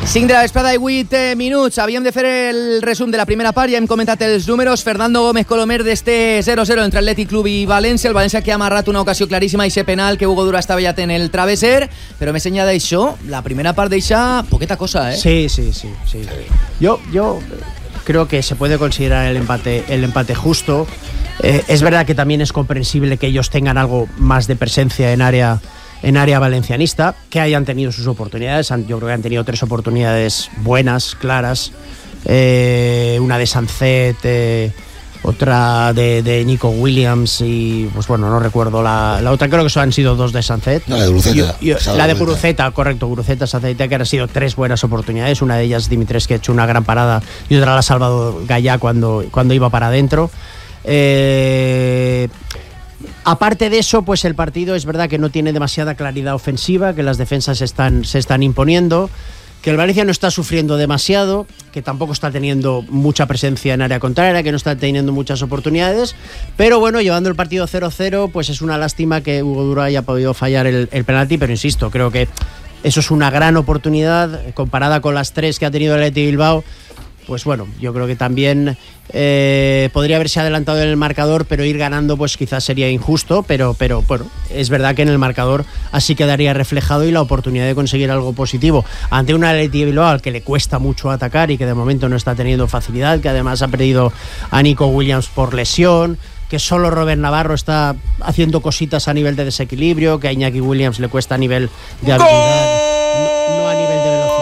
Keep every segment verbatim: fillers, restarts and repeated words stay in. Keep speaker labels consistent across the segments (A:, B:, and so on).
A: cinc de la vesprada i vuit minuts. Havíem de fer el resum de la primera part, ja hem comentat els números. Fernando Gómez Colomer d'este zero zero entre Atlètic Club i València. El València que ha amarrat una ocasió claríssima i ser penal que Hugo Duro estava ja en el travesser, però més enllà d'això, la primera part deixa poqueta cosa, ¿eh?
B: Sí, sí, sí, sí. Yo, yo creo que se puede considerar el empate, el empate justo. Eh, es verdad que también es comprensible que ellos tengan algo más de presencia en área en área valencianista, que hayan tenido sus oportunidades. Yo creo que han tenido tres oportunidades buenas, claras, eh, una de Sancet, eh, otra de, de Nico Williams y pues bueno, no recuerdo la, la otra, creo que solo han sido dos de Sancet.
C: No, la de Guruceta.
B: Y, y, la de Guruceta, correcto, Guruceta, Sancet, que han sido tres buenas oportunidades, una de ellas Dimitrescu, que ha hecho una gran parada, y otra la ha salvado Gallá cuando, cuando iba para adentro. Eh... Aparte de eso, pues el partido es verdad que no tiene demasiada claridad ofensiva, que las defensas se están, se están imponiendo, que el Valencia no está sufriendo demasiado, que tampoco está teniendo mucha presencia en área contraria, que no está teniendo muchas oportunidades, pero bueno, llevando el partido cero cero, pues es una lástima que Hugo Duro haya podido fallar el, el penalti, pero insisto, creo que eso es una gran oportunidad comparada con las tres que ha tenido el Athletic Bilbao. Pues bueno, yo creo que también eh, podría haberse adelantado en el marcador, pero ir ganando pues quizás sería injusto, pero, pero bueno, es verdad que en el marcador así quedaría reflejado y la oportunidad de conseguir algo positivo ante un Athletic Bilbao al que le cuesta mucho atacar y que de momento no está teniendo facilidad, que además ha perdido a Nico Williams por lesión, que solo Robert Navarro está haciendo cositas a nivel de desequilibrio, que a Iñaki Williams le cuesta a nivel de habilidad, no, no a nivel de velocidad.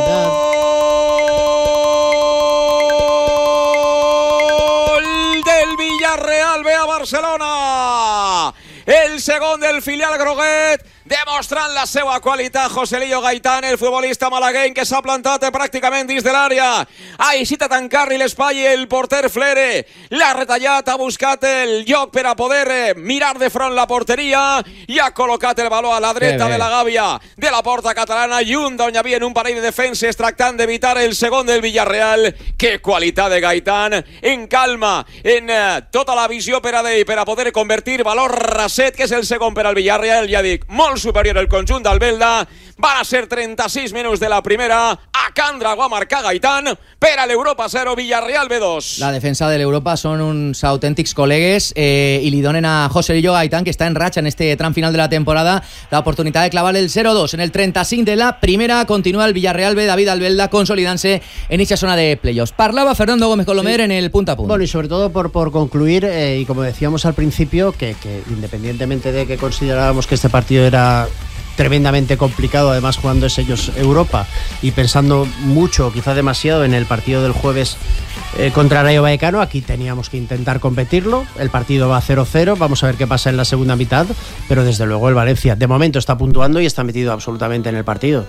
D: Real ve a Barcelona, el segon del filial groguet, demostrant la seva qualitat Joselillo Gaitán, el futbolista malagueny que s'ha plantat pràcticament dins de l'àrea, ha eixit a tancar-li l'espai el porter Flere, l'ha retallat, ha buscat el lloc per a poder mirar de front la porteria i ha col·locat el baló a la dreta de la gàbia de la porta catalana, lluny d'on hi havia un parell de defenses tractant d'evitar el segon del Villarreal. Que qualitat de Gaitán, en calma, en uh, tota la visió per a, de, per a poder convertir valor raset, que és el segon per al Villarreal, ja dic, molt superior el conjunt d'Albelda. Van a ser trenta-sis minuts de la primera. A Candrago a marcar Gaitán per a l'Europa zero, Villarreal B dos.
A: La defensa de l'Europa són uns autèntics col·legues eh, i li donen a Joselillo Gaitán, que està en ratxa en este tram final de la temporada, l'oportunitat de clavar el zero dos. En el trenta-cinc de la primera continua el Villarreal B, David Albelda consolidant-se en esta zona de playoffs. Parlava Fernando Gómez Colomer sí. en el punta a punta.
B: Bueno, y sobre todo por, por concluir, eh, y como decíamos al principio, que, que independientemente de que considerábamos que este partido era tremendamente complicado, además jugando es ellos Europa y pensando mucho, quizá demasiado, en el partido del jueves eh, contra Rayo Vallecano, aquí teníamos que intentar competirlo. El partido va cero cero, vamos a ver qué pasa en la segunda mitad, pero desde luego el Valencia de momento está puntuando y está metido absolutamente en el partido.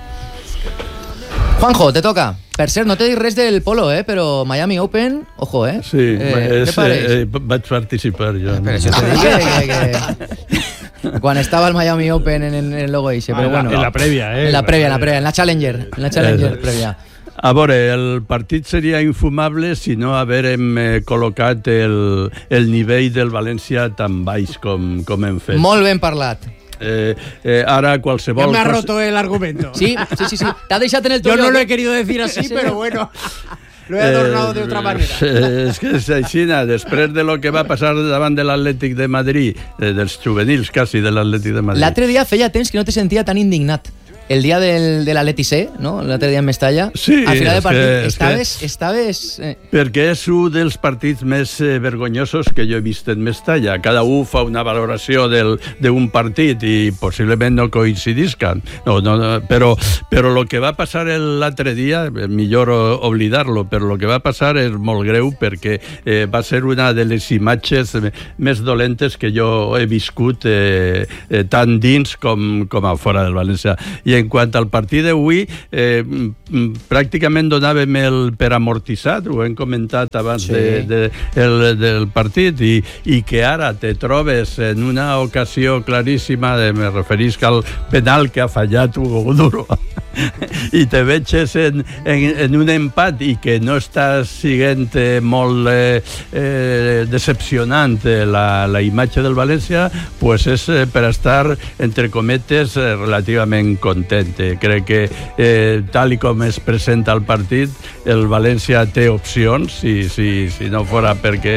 A: Juanjo, te toca. Per cert, no te dic res del polo, eh? Però Miami Open, ojo, eh?
E: Sí,
A: eh,
E: és, eh, vaig participar jo.
A: Eh, però això te dic que... que... Quan estava el Miami Open en, en el logo eixe, però
E: ah,
A: bueno.
E: En la prèvia, eh?
A: En la prèvia, en la prèvia, en la Challenger, en la Challenger eh, prèvia.
E: A veure, el partit seria infumable si no haguérem eh, col·locat el, el nivell del València tan baix com, com hem fet.
A: Molt ben parlat.
E: Eh, eh, ara qualsevol...
B: Ya me ha roto el argumento.
A: Sí, sí, sí, sí. T'ha deixat en el
B: Yo
A: tuyo.
B: no lo he querido decir así, sí. Pero bueno... Lo he adornado eh, de otra manera.
E: És que és així, després de lo que va passar davant de l'Atlètic de Madrid, eh, dels juvenils quasi de l'Atlètic de Madrid.
A: L'altre dia feia temps que no te sentia tan indignat. El dia del, de l'Atleti C, no? L'altre dia en Mestalla.
E: Sí,
A: al final del partit
E: que,
A: estaves...
E: que,
A: estaves eh.
E: Perquè és un dels partits més eh, vergonyosos que jo he vist en Mestalla. Cada un fa una valoració d'un partit i possiblement no coincidiscan. No, no, no, però, però el que va passar l'altre dia, millor oblidar-lo, però el que va passar és molt greu perquè eh, va ser una de les imatges més dolentes que jo he viscut eh, eh, tant dins com, com a fora del València. I en quant al partit d'avui, eh, pràcticament donàvem el per amortitzat, ho hem comentat abans sí. de, de, el, del partit, i, i que ara te trobes en una ocasió claríssima, de, me referisc al penal que ha fallat Hugo Duro i te veges en, en, en un empat i que no estàs siguent eh, molt eh, eh, decepcionant la, la imatge del València, pues és eh, per estar, entre cometes, eh, relativament content. Crec que eh, tal i com es presenta el partit, el València té opcions, si, si, si no fora perquè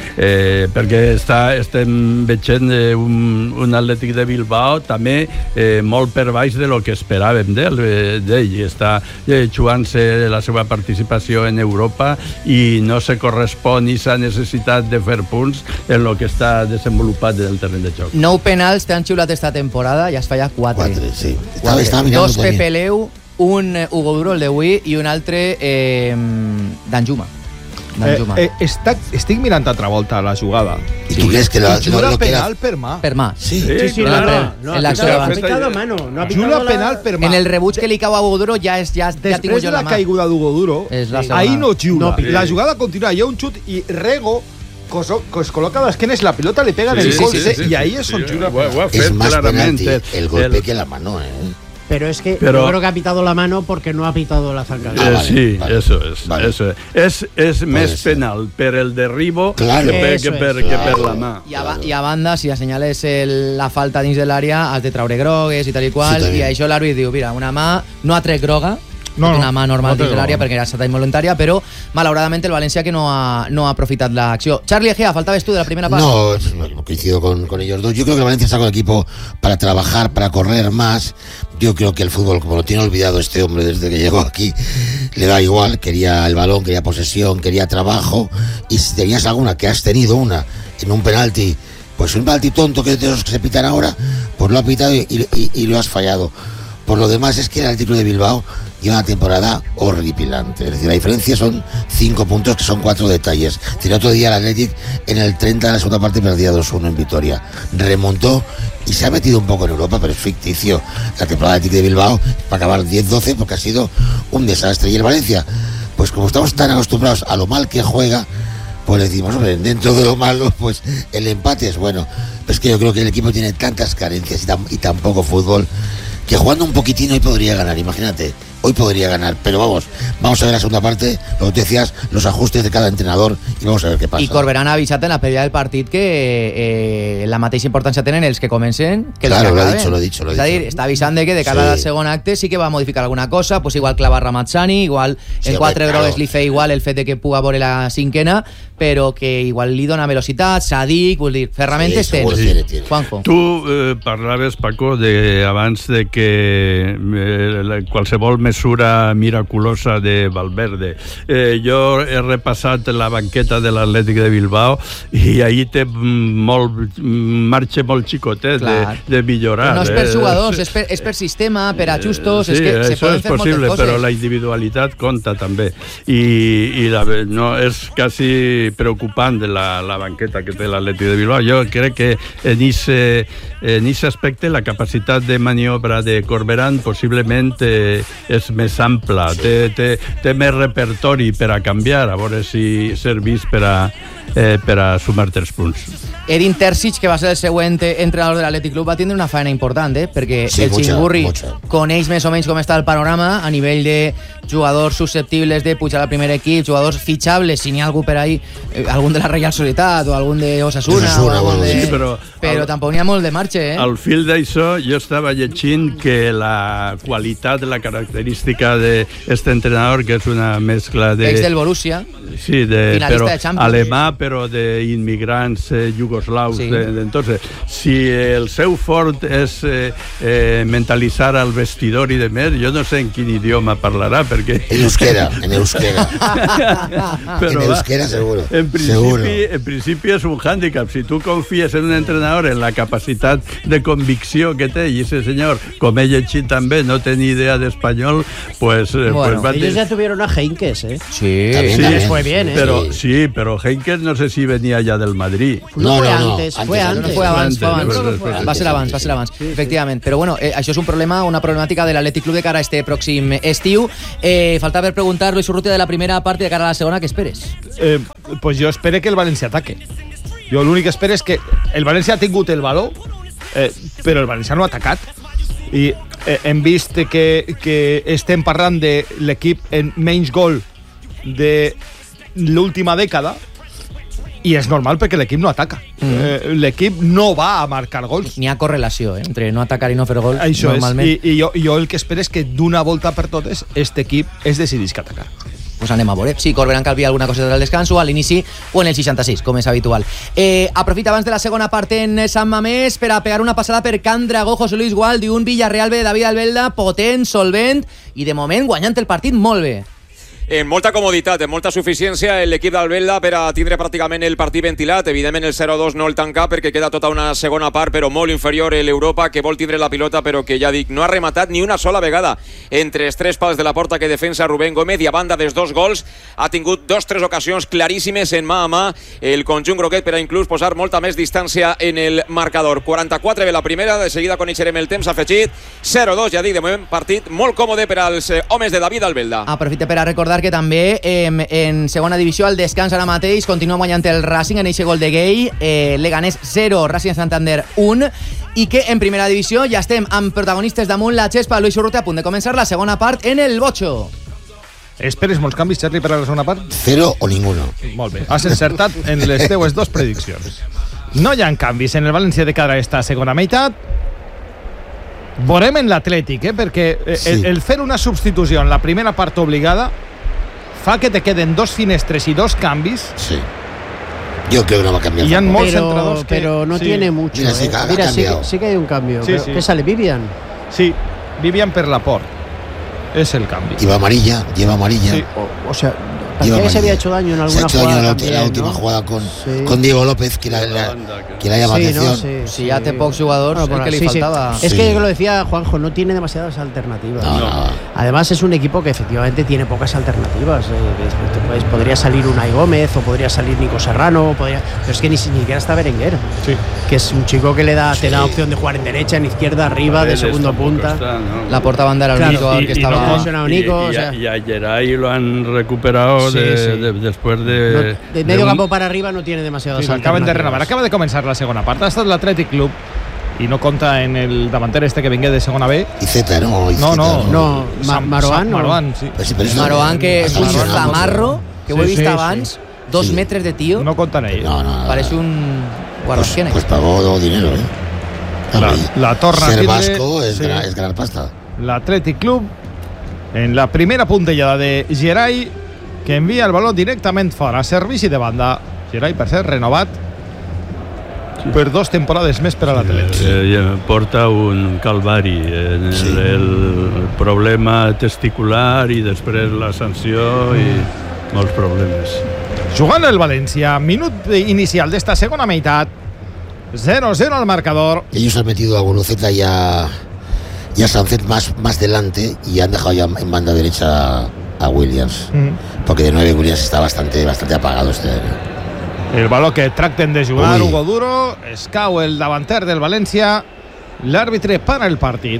E: eh, perquè està, estem veient eh, un, un Atlètic de Bilbao també eh, molt per baix de lo que esperàvem d'ell. Eh, d'ell. Està eh, jugant-se la seva participació en Europa i no se correspon i s'ha necessitat de fer punts en lo que està desenvolupat del terreny de joc.
A: Nou penals t'han xiulat esta temporada i has fallat quatre.
C: Quatre, sí.
A: Quatre.
C: Estava
A: Dos Pepe Leu, un eh, Hugo Duro, el d'avui, i un altre eh, Danjuma.
F: Eh, eh, està, estic mirant altra volta la jugada.
C: I tu creus que la,
F: Jura
C: lo, lo
F: penal
C: era...
F: per mà.
A: Per mà.
C: Sí,
E: Sí,
B: Sí, sí,
E: claro.
B: no, no, no,
A: En l'acció
B: ha
A: davant.
B: pitado mano, no ha
F: Jura
B: pitado la-
F: penal per mà.
A: En el rebuig que li cau a Hugo Duro ja, és, ja, ja tinc
F: Després
A: jo
F: de
A: la
F: la
A: mà.
F: caiguda d'Hugo Duro,
A: És la
F: sí.
A: segona.
F: ahí no xiula.
B: No,
F: la jugada continua, hi ha un xut i Rego coso, es coloca a l'esquena, la pelota le pega en el
E: Sí,
F: colze
E: sí, sí, sí,
F: y ahí
E: sí,
F: es
E: sí,
F: un xiula.
E: ho ha- ho ha
C: Es
E: fet
C: más
E: clarament.
C: penalti el golpe que la mano, ¿eh?
B: Pero es que
E: Pero-
B: yo creo que ha pitado la mano porque no ha pitado la zancada.
C: Ah,
E: Eh,
C: vale,
E: sí,
C: vale.
E: eso es.
C: Vale.
E: Eso es. És, és més
C: ser.
E: penal per el derribo
C: Claro.
E: que, per,
B: Eso
E: que, per,
B: es.
E: que per
C: Claro.
E: la mà.
A: I a, ba- I a banda, si assenyales el, la falta dins de l'àrea, has de traure grogues i tal i qual,
C: Sí, també.
A: i això l'àrbit diu, mira, una mà no ha tret groga,
F: No,
A: no,
F: no,
A: una mà normal
F: no té
A: dins de l'àrea
F: groga.
A: perquè era estat involuntària, però malauradament el València que no ha, no ha aprofitat l'acció. Charlie Egea, faltaves tu de la primera part?
C: No, no coincido con, con ellos dos. Yo creo que Valencia está con el equipo para trabajar, para correr más. Yo creo que el fútbol, como lo tiene olvidado este hombre desde que llegó aquí, le da igual. Quería el balón, quería posesión, quería trabajo. Y si tenías alguna, que has tenido una, en un penalti, pues un penalti tonto que de los que se pitan ahora, pues lo ha pitado y, y, y lo has fallado. Por lo demás es que el Atlético de Bilbao lleva una temporada horripilante. Es decir, la diferencia son cinco puntos, que son cuatro detalles. Es decir, el otro día el Atlético en el treinta de la segunda parte perdía dos uno en Vitoria. Remontó y se ha metido un poco en Europa, pero es ficticio. La temporada del Atlético de Bilbao para acabar diez doce porque ha sido un desastre. Y el Valencia, pues como estamos tan acostumbrados a lo mal que juega, pues decimos, hombre, dentro de lo malo, pues el empate es bueno. Pero es que yo creo que el equipo tiene tantas carencias y tan, y tan poco fútbol que jugando un poquitín hoy podría ganar, imagínate, hoy podría ganar, pero vamos, vamos a ver la segunda parte, lo que tú decías, los ajustes de cada entrenador y vamos a ver qué pasa.
A: I Corberán ha avisat en la prèvia del partit que eh, la mateixa importància tenen els que comencen que els
C: Claro,
A: que
C: lo ha
A: acaben.
C: dicho, lo ha dicho, lo ha
A: És a dir,
C: dicho.
A: està avisant de que de cara
C: Sí.
A: al segon acte sí que va modificar alguna cosa, pues igual clavar Ramazzani, igual
C: Sí,
A: en quatre
C: home, claro.
A: grogues li fe igual el fet de que puga veure la cinquena, però que igual li dona velocitat, Sadik, vull dir, ferramentes
C: Sí,
A: tens.
C: seguro tiene, tiene.
A: Juanjo.
E: Tu eh, parlaves, Paco, de, abans de que eh, la, qualsevol mesura miraculosa de Valverde. Eh, jo he repassat la banqueta de l'Atlètic de Bilbao i ahir té molt, marge molt xicotet de,
A: Clar.
E: de millorar.
A: Però no és per
E: eh.
A: jugadors, és per, és per sistema, per ajustos,
E: Sí,
A: és que se
E: això
A: poden
E: és
A: fer
E: possible,
A: moltes coses.
E: però la individualitat compta també. I, i la, no, és quasi preocupant la, la banqueta que té l'Atlètic de Bilbao. Jo crec que en ese, en ese aspecte la capacitat de maniobra de Corberán possiblement eh, és més ampla, té, té, té més repertori per a canviar, a veure si servís per a, eh, per a sumar tres punts.
A: Edin Terzic, que va ser el següent entrenador de l'Atlètic Club, va tindre una feina important, eh? perquè
C: Sí,
A: el
C: mucha,
A: Chingurri
C: mucha.
A: coneix més o menys com està el panorama a nivell de jugadors susceptibles de pujar al primer equip, jugadors fitxables, si n'hi ha algú per ahí, eh, algun de la Reial Societat o algun de Osasuna,
C: Osasuna,
A: o algun
C: bueno,
A: de...
C: sí,
E: però-
A: però
E: al-
A: tampoc n'hi ha molt de marxa, eh?
E: Al fil d'això, jo estava llegint que la qualitat, la característica d'aquest entrenador, que és una mescla de...
A: Ex del Borussia.
E: Sí, de,
A: Finalista
E: pero
A: de Champions.
E: alemà, però d'inmigrants eh, yugoslaus.
A: Sí.
E: De, de, entonces, si el seu fort és eh, eh, mentalitzar al vestidor i de més, jo no sé en quin idioma parlarà, perquè...
C: En euskera, en euskera.
E: Però,
C: en
E: va,
C: euskera seguro.
E: En principi,
C: seguro.
E: en principi és un hàndicap. Si tu confies en un entrenador, en la capacitat de convicció que té, i ese senyor, com ell llegit també, no té ni idea d'espanyol, pues, eh,
A: Bueno,
E: pues va
B: Ellos
E: dir-
B: ya tuvieron a Heinkes, ¿eh?
A: Sí.
C: También,
E: Sí,
C: también.
B: les fue bien, ¿eh?
E: Pero,
C: Sí.
E: sí, pero Henkes no sé si venía ya del Madrid.
B: No,
C: No,
B: fue
C: no, no,
B: antes,
C: antes,
B: fue
C: antes.
B: antes.
A: Fue abans, fue
E: Antes,
A: abans.
E: després, després.
A: Va ser abans, va ser abans, efectivament. Però bueno, eh, això és un problema, una problemàtica de l'Atlètic Club de cara a este pròxim estiu. Eh, falta per preguntar, Luis Urrutia, de la primera part i de cara a la segona, què esperes?
F: Eh, pues jo espero que el València ataque. Jo l'únic que espero és que el València ha tingut el valor, eh, però el València no ha atacat. i eh, hem vist que, que estem parlant de l'equip en menys gol de l'última dècada i és normal perquè l'equip no ataca. Mm. Eh, l'equip no va a marcar gols.
A: N'hi ha correlació, eh, entre no atacar i no fer gol.
F: Això
A: normalment.
F: és, i, i jo, jo el que espero és que d'una volta per totes este equip es decidís que atacar.
A: Pues anem a veure. Sí, Corberán calvia alguna cosa del descanso a l'inici o en el seixanta-sis, com és habitual. Eh, aprofita abans de la segona part en Sant Mamés per a pegar una passada per Can Dragó, José Luis Gualdi, un Villarreal B, David Albelda, potent, solvent i de moment guanyant el partit molt bé.
D: En molta comoditat, en molta suficiència l'equip d'Albelda per a tindre pràcticament el partit ventilat. Evidentment el zero dos no el tanca perquè queda tota una segona part, però molt inferior a l'Europa, que vol tindre la pilota però que ja dic, no ha rematat ni una sola vegada entre els tres pals de la porta que defensa Rubén Gómez, i a banda dels dos gols ha tingut dos tres ocasions claríssimes en mà a mà el conjunt groguet per a inclús posar molta més distància en el marcador. quaranta-quatre ve la primera, de seguida coneixerem el temps afegit. zero dos, ja dic, de moment partit molt còmode per als eh, homes de David Albelda.
A: Aprofita per a recordar que també eh, en segona divisió al descans ara mateix continua guanyant el Racing en eixe gol de Gay, eh, Leganés zero, Racing Santander un, i que en primera divisió ja estem amb protagonistes damunt la xespa. Luis Urrutia, a punt de començar la segona part en el Bocho.
F: Esperes molts canvis, Charlie, per a la segona part?
C: Cero o ninguno.
F: Molt bé. Has encertat en les teues dos prediccions. No hi ha canvis en el València de cara a esta segona meitat. Veurem en l'Atlètic, eh? perquè el,
C: Sí.
F: el fer una substitució en la primera part obligada fa que te queden dos finestres y dos canvis.
C: Sí. Yo creo que no va a cambiar.
F: Y han
C: tampoco.
F: muchos
B: pero,
F: entrenadores que-
B: pero no
F: sí.
B: tiene mucho.
C: Mira, sí
B: eh.
C: que ha
B: Mira, sí,
C: cambiado.
B: que- sí que hay un cambio.
F: Sí,
B: ¿Qué,
F: sí.
B: qué sale? ¿Vivian?
F: Sí, Vivian per Laporte. Es el cambio.
C: Lleva amarilla, lleva amarilla.
F: Sí.
B: O, o sea,
C: Lleva
B: parecía que se
C: amarilla.
B: había hecho daño en
C: Se ha
B: alguna
C: hecho daño
B: jugada.
C: en la,
B: también,
C: la
B: ¿no?
C: última jugada con,
B: Sí.
C: con Diego López, que la, la, que la llama
B: Sí,
C: atención.
B: ¿no? Sí,
A: Si ya te pocs jugadors, el que li
B: sí, sí.
A: faltaba.
B: Es
C: Sí.
B: que lo decía Juanjo, no tiene demasiadas alternativas.
C: No, no.
B: Además es un equipo que efectivamente tiene pocas alternativas. eh, que- pues, podría salir Unai Gómez o podría salir Nico Serrano, podría, pero es que ni, ni siquiera está Berenguer,
F: Sí.
B: que es un chico que le da, te
C: Sí.
B: da opción de jugar en derecha, en izquierda, arriba, de
E: Él
B: segundo
E: tampoco
B: punta.
E: está, ¿no?
A: La porta banda era el
B: Claro,
A: único jugador
E: Y-
A: que
E: y
A: estaba...
E: no-
B: lesionado
E: y-
B: Nico,
E: y,
B: o sea-
E: a, y a Geray lo han recuperado
B: Sí,
E: de,
B: sí.
E: de- después de...
B: No, de medio
E: un-
B: campo para arriba no tiene demasiadas
F: Sí, acaben de
B: alternativas.
F: renovar. Acaba de comenzar la segona part. Ha estat l'Atlètic Club i no compta en el davanter este que vingué de segona B.
C: Y Z, ¿no? Y
F: No,
C: Z,
F: no.
B: No, Ma-
F: Sam-
B: Maroán,
F: Sam-
B: no.
F: Maroán, sí.
C: Pues sí, pero eso-
A: Maroán, que és un
C: Hasta lesionado.
A: zamarro, que ho he
F: Sí,
A: vist
F: sí,
A: abans, dos
C: Sí.
A: metres de tio,
F: No compten ells.
C: No, no, no.
A: parece un
C: Pues,
A: guardaesquenes.
C: pues pagó dinero, ¿eh?
F: La-
C: Hombre,
F: la torna
C: Ser
F: tiene-
C: vasco es,
F: sí.
C: ganar, es ganar pasta.
F: L'Atlètic Club en la primera puntellada de Geray, que envia el baló directament fora, servici de banda. Geray, per ser renovat per dos temporades més per a l'Atlètic.
E: Eh, eh, porta un calvari en el,
C: Sí.
E: el problema testicular i després la sanció i molts problemes.
F: Jugant el València, minut inicial d'esta segona meitat, zero cero al marcador.
C: Ellos han metido a Guruceta y a, y a Sánchez más, más delante y han dejado ya en banda derecha a Williams.
F: Mm.
C: Porque de nueve Williams está bastante, bastante apagado este año.
F: El baló que tracten de jugar
C: Ui.
F: Hugo Duro, es cau el davanter del València, l'àrbitre para el partit.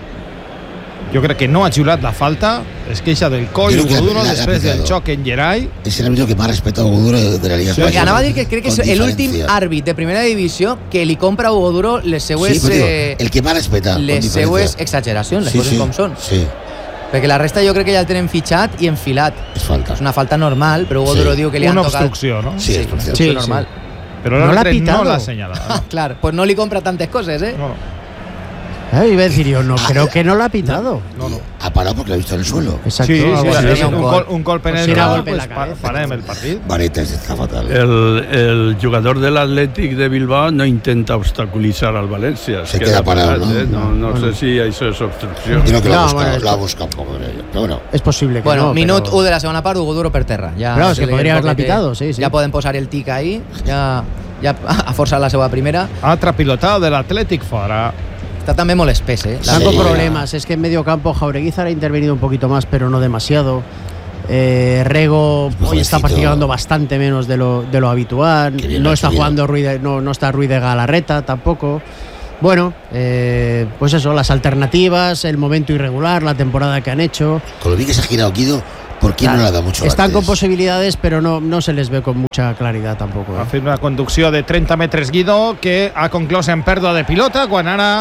F: Jo crec que no ha xiulat la falta, es queixa del coll
C: Jo crec
F: Hugo
C: que
F: Duro
C: l'ha- l'ha
F: després del
C: pitado.
F: xoc en Geray.
C: Es el árbitro que más respeta a Hugo Duro de la Liga
F: Sí,
A: Perquè
C: Española.
A: anava a dir que crec que és
C: Con
A: l'últim
C: diferencia.
A: àrbit de primera divisió que li compra a Hugo Duro les
C: Sí,
A: seues,
C: pero digo,
A: eh,
C: el que más respeta. con
A: les
C: diferencia.
A: seues exageracions, les
C: Sí,
A: coses
C: sí,
A: com són.
C: sí,
A: Perquè la resta jo crec que ja el tenen fitxat i enfilat.
C: es falta.
A: És una falta normal, però Hugo
C: Sí.
A: Duro diu que li han
F: Una
A: tocat...
F: obstrucció, no?
C: Sí, es por cierto.
A: Sí,
B: Sí,
A: normal.
F: Però
B: No l'ha
F: l'àrbitre no
B: pitado.
F: l'ha assenyalado.
A: Claro, pues no li compra tantes coses, eh?
F: No, no.
B: Eh, iba a decir yo, no,
C: Ah,
B: creo
C: ya.
B: que no lo ha pitado.
F: no, no.
C: Ha parado porque lo ha visto en el suelo.
B: Exacto.
F: Sí, sí,
B: algo
F: sí,
B: así.
A: sería
F: un,
A: un
F: gol,
A: gol.
F: un golpe en
B: Pues
F: el
B: era
F: clau,
B: golpe en
F: pues
B: la
F: pa-
B: cabeza.
F: parem el partit.
C: Varetas está fatal.
E: El, el jugador del Atlètic de Bilbao no intenta obstaculitzar al València. Es
C: Se queda parado,
E: parat,
C: ¿no?
E: eh? No, no sé si això és obstrucció.
C: Creo que lo ha
B: No,
C: buscado,
B: bueno,
C: lo ha buscado un poco. creo yo. Pero bueno,
B: Es posible que
A: Bueno,
B: no,
A: minut
B: pero-
A: u de la segona part, Hugo Duro per terra. Ja
B: Claro, es
A: se
B: que
A: li
B: podria
A: un
B: haver-la
A: poquet-
B: pitado, sí, sí.
A: Ja poden posar el tic ahí, ja, ja ha forçat la seva primera.
F: Altre pilotado de l'Atlètic fora.
A: Està també molt espès, eh?
B: Están
C: Sí.
B: con problemas. Es que en medio campo Jaureguizar ha intervenido un poquito más, pero no demasiado. Eh, Rego hoy
C: Jovencito.
B: está participando bastante menos de lo, de lo habitual.
C: Qué bien
B: No
C: lo ha
B: está
C: hecho bien.
B: jugando Ruiz de, no, no está Ruiz de Galarreta tampoco. Bueno, eh, pues eso, las alternativas, el momento irregular, la temporada que han hecho.
C: con lo bien que se ha girado Guido, ¿por qué no le ha dado mucho
B: Están
C: antes?
B: con posibilidades, pero no, no se les ve con mucha claridad tampoco.
F: Ha
B: eh.
F: fet una conducció de trenta metres Guido que ha conclòs en pèrdua de pilota quan ara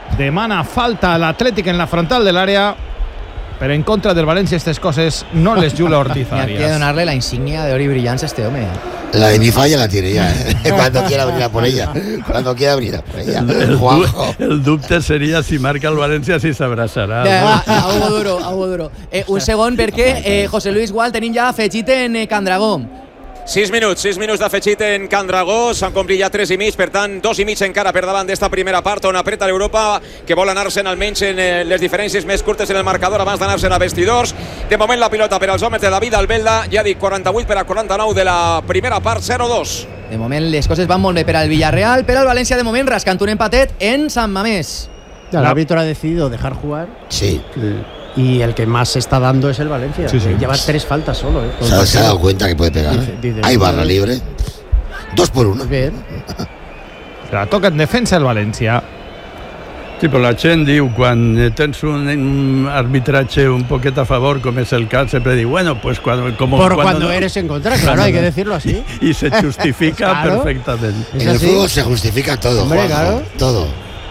F: demana falta al Atlètic en la frontal del área, pero en contra del Valencia estas cosas no les Yula Ortiz
A: Hay que
F: Arias.
A: donarle la insignia de oro y brillanza a este hombre.
C: La de mi falla la tiene ya, ¿eh? Cuando quiera abrir a por ella. Cuando quiera abrir a por ella.
E: El,
C: Juanjo.
E: du el dubte seria si marca el València si s'abraçarà.
A: A, a Hugo Duro, a Hugo Duro. Eh, un segon perquè eh, José Luis Gual tenim ja afegit en eh, Can Dragó.
D: sis minuts, sis minuts d'afegit en Can Dragó, s'han complit ja tres i mig, per tant, dos i mig encara per davant d'esta primera part, on apreta l'Europa, que vol anar-se'n almenys en eh, les diferències més curtes en el marcador abans d'anar-se'n a vestidors. De moment la pilota per als homes de David Albelda, ja dic, quaranta-vuit per a quaranta-nou de la primera part, zero dos.
A: De moment les coses van molt bé per al Villarreal, però el València de moment rascant un empatet en Sant Mamés.
B: El árbitro ha decidido dejar jugar.
C: Sí.
E: Sí.
B: Y el que más se está dando es el Valencia.
F: Sí, sí.
B: Lleva tres faltas solo. ¿eh?
C: Se ha, se ha dado cuenta que puede pegar.
B: Dice- dice-
C: Hay barra libre. Dos por uno.
B: Bien.
F: La toca en defensa el València.
E: Sí, però la gent diu, quan tens un, un arbitratge un poquet a favor, com és el cas, sempre diu, bueno, pues cuando, como
B: Por
E: cuando
B: cuando
E: no,
B: eres en contra, claro, hay que decirlo así.
E: y se justifica
B: Claro.
E: perfectamente.
B: Es
C: En el
B: así.
C: fútbol se justifica todo,
B: Hombre,
C: Juanjo,
B: claro.
C: todo.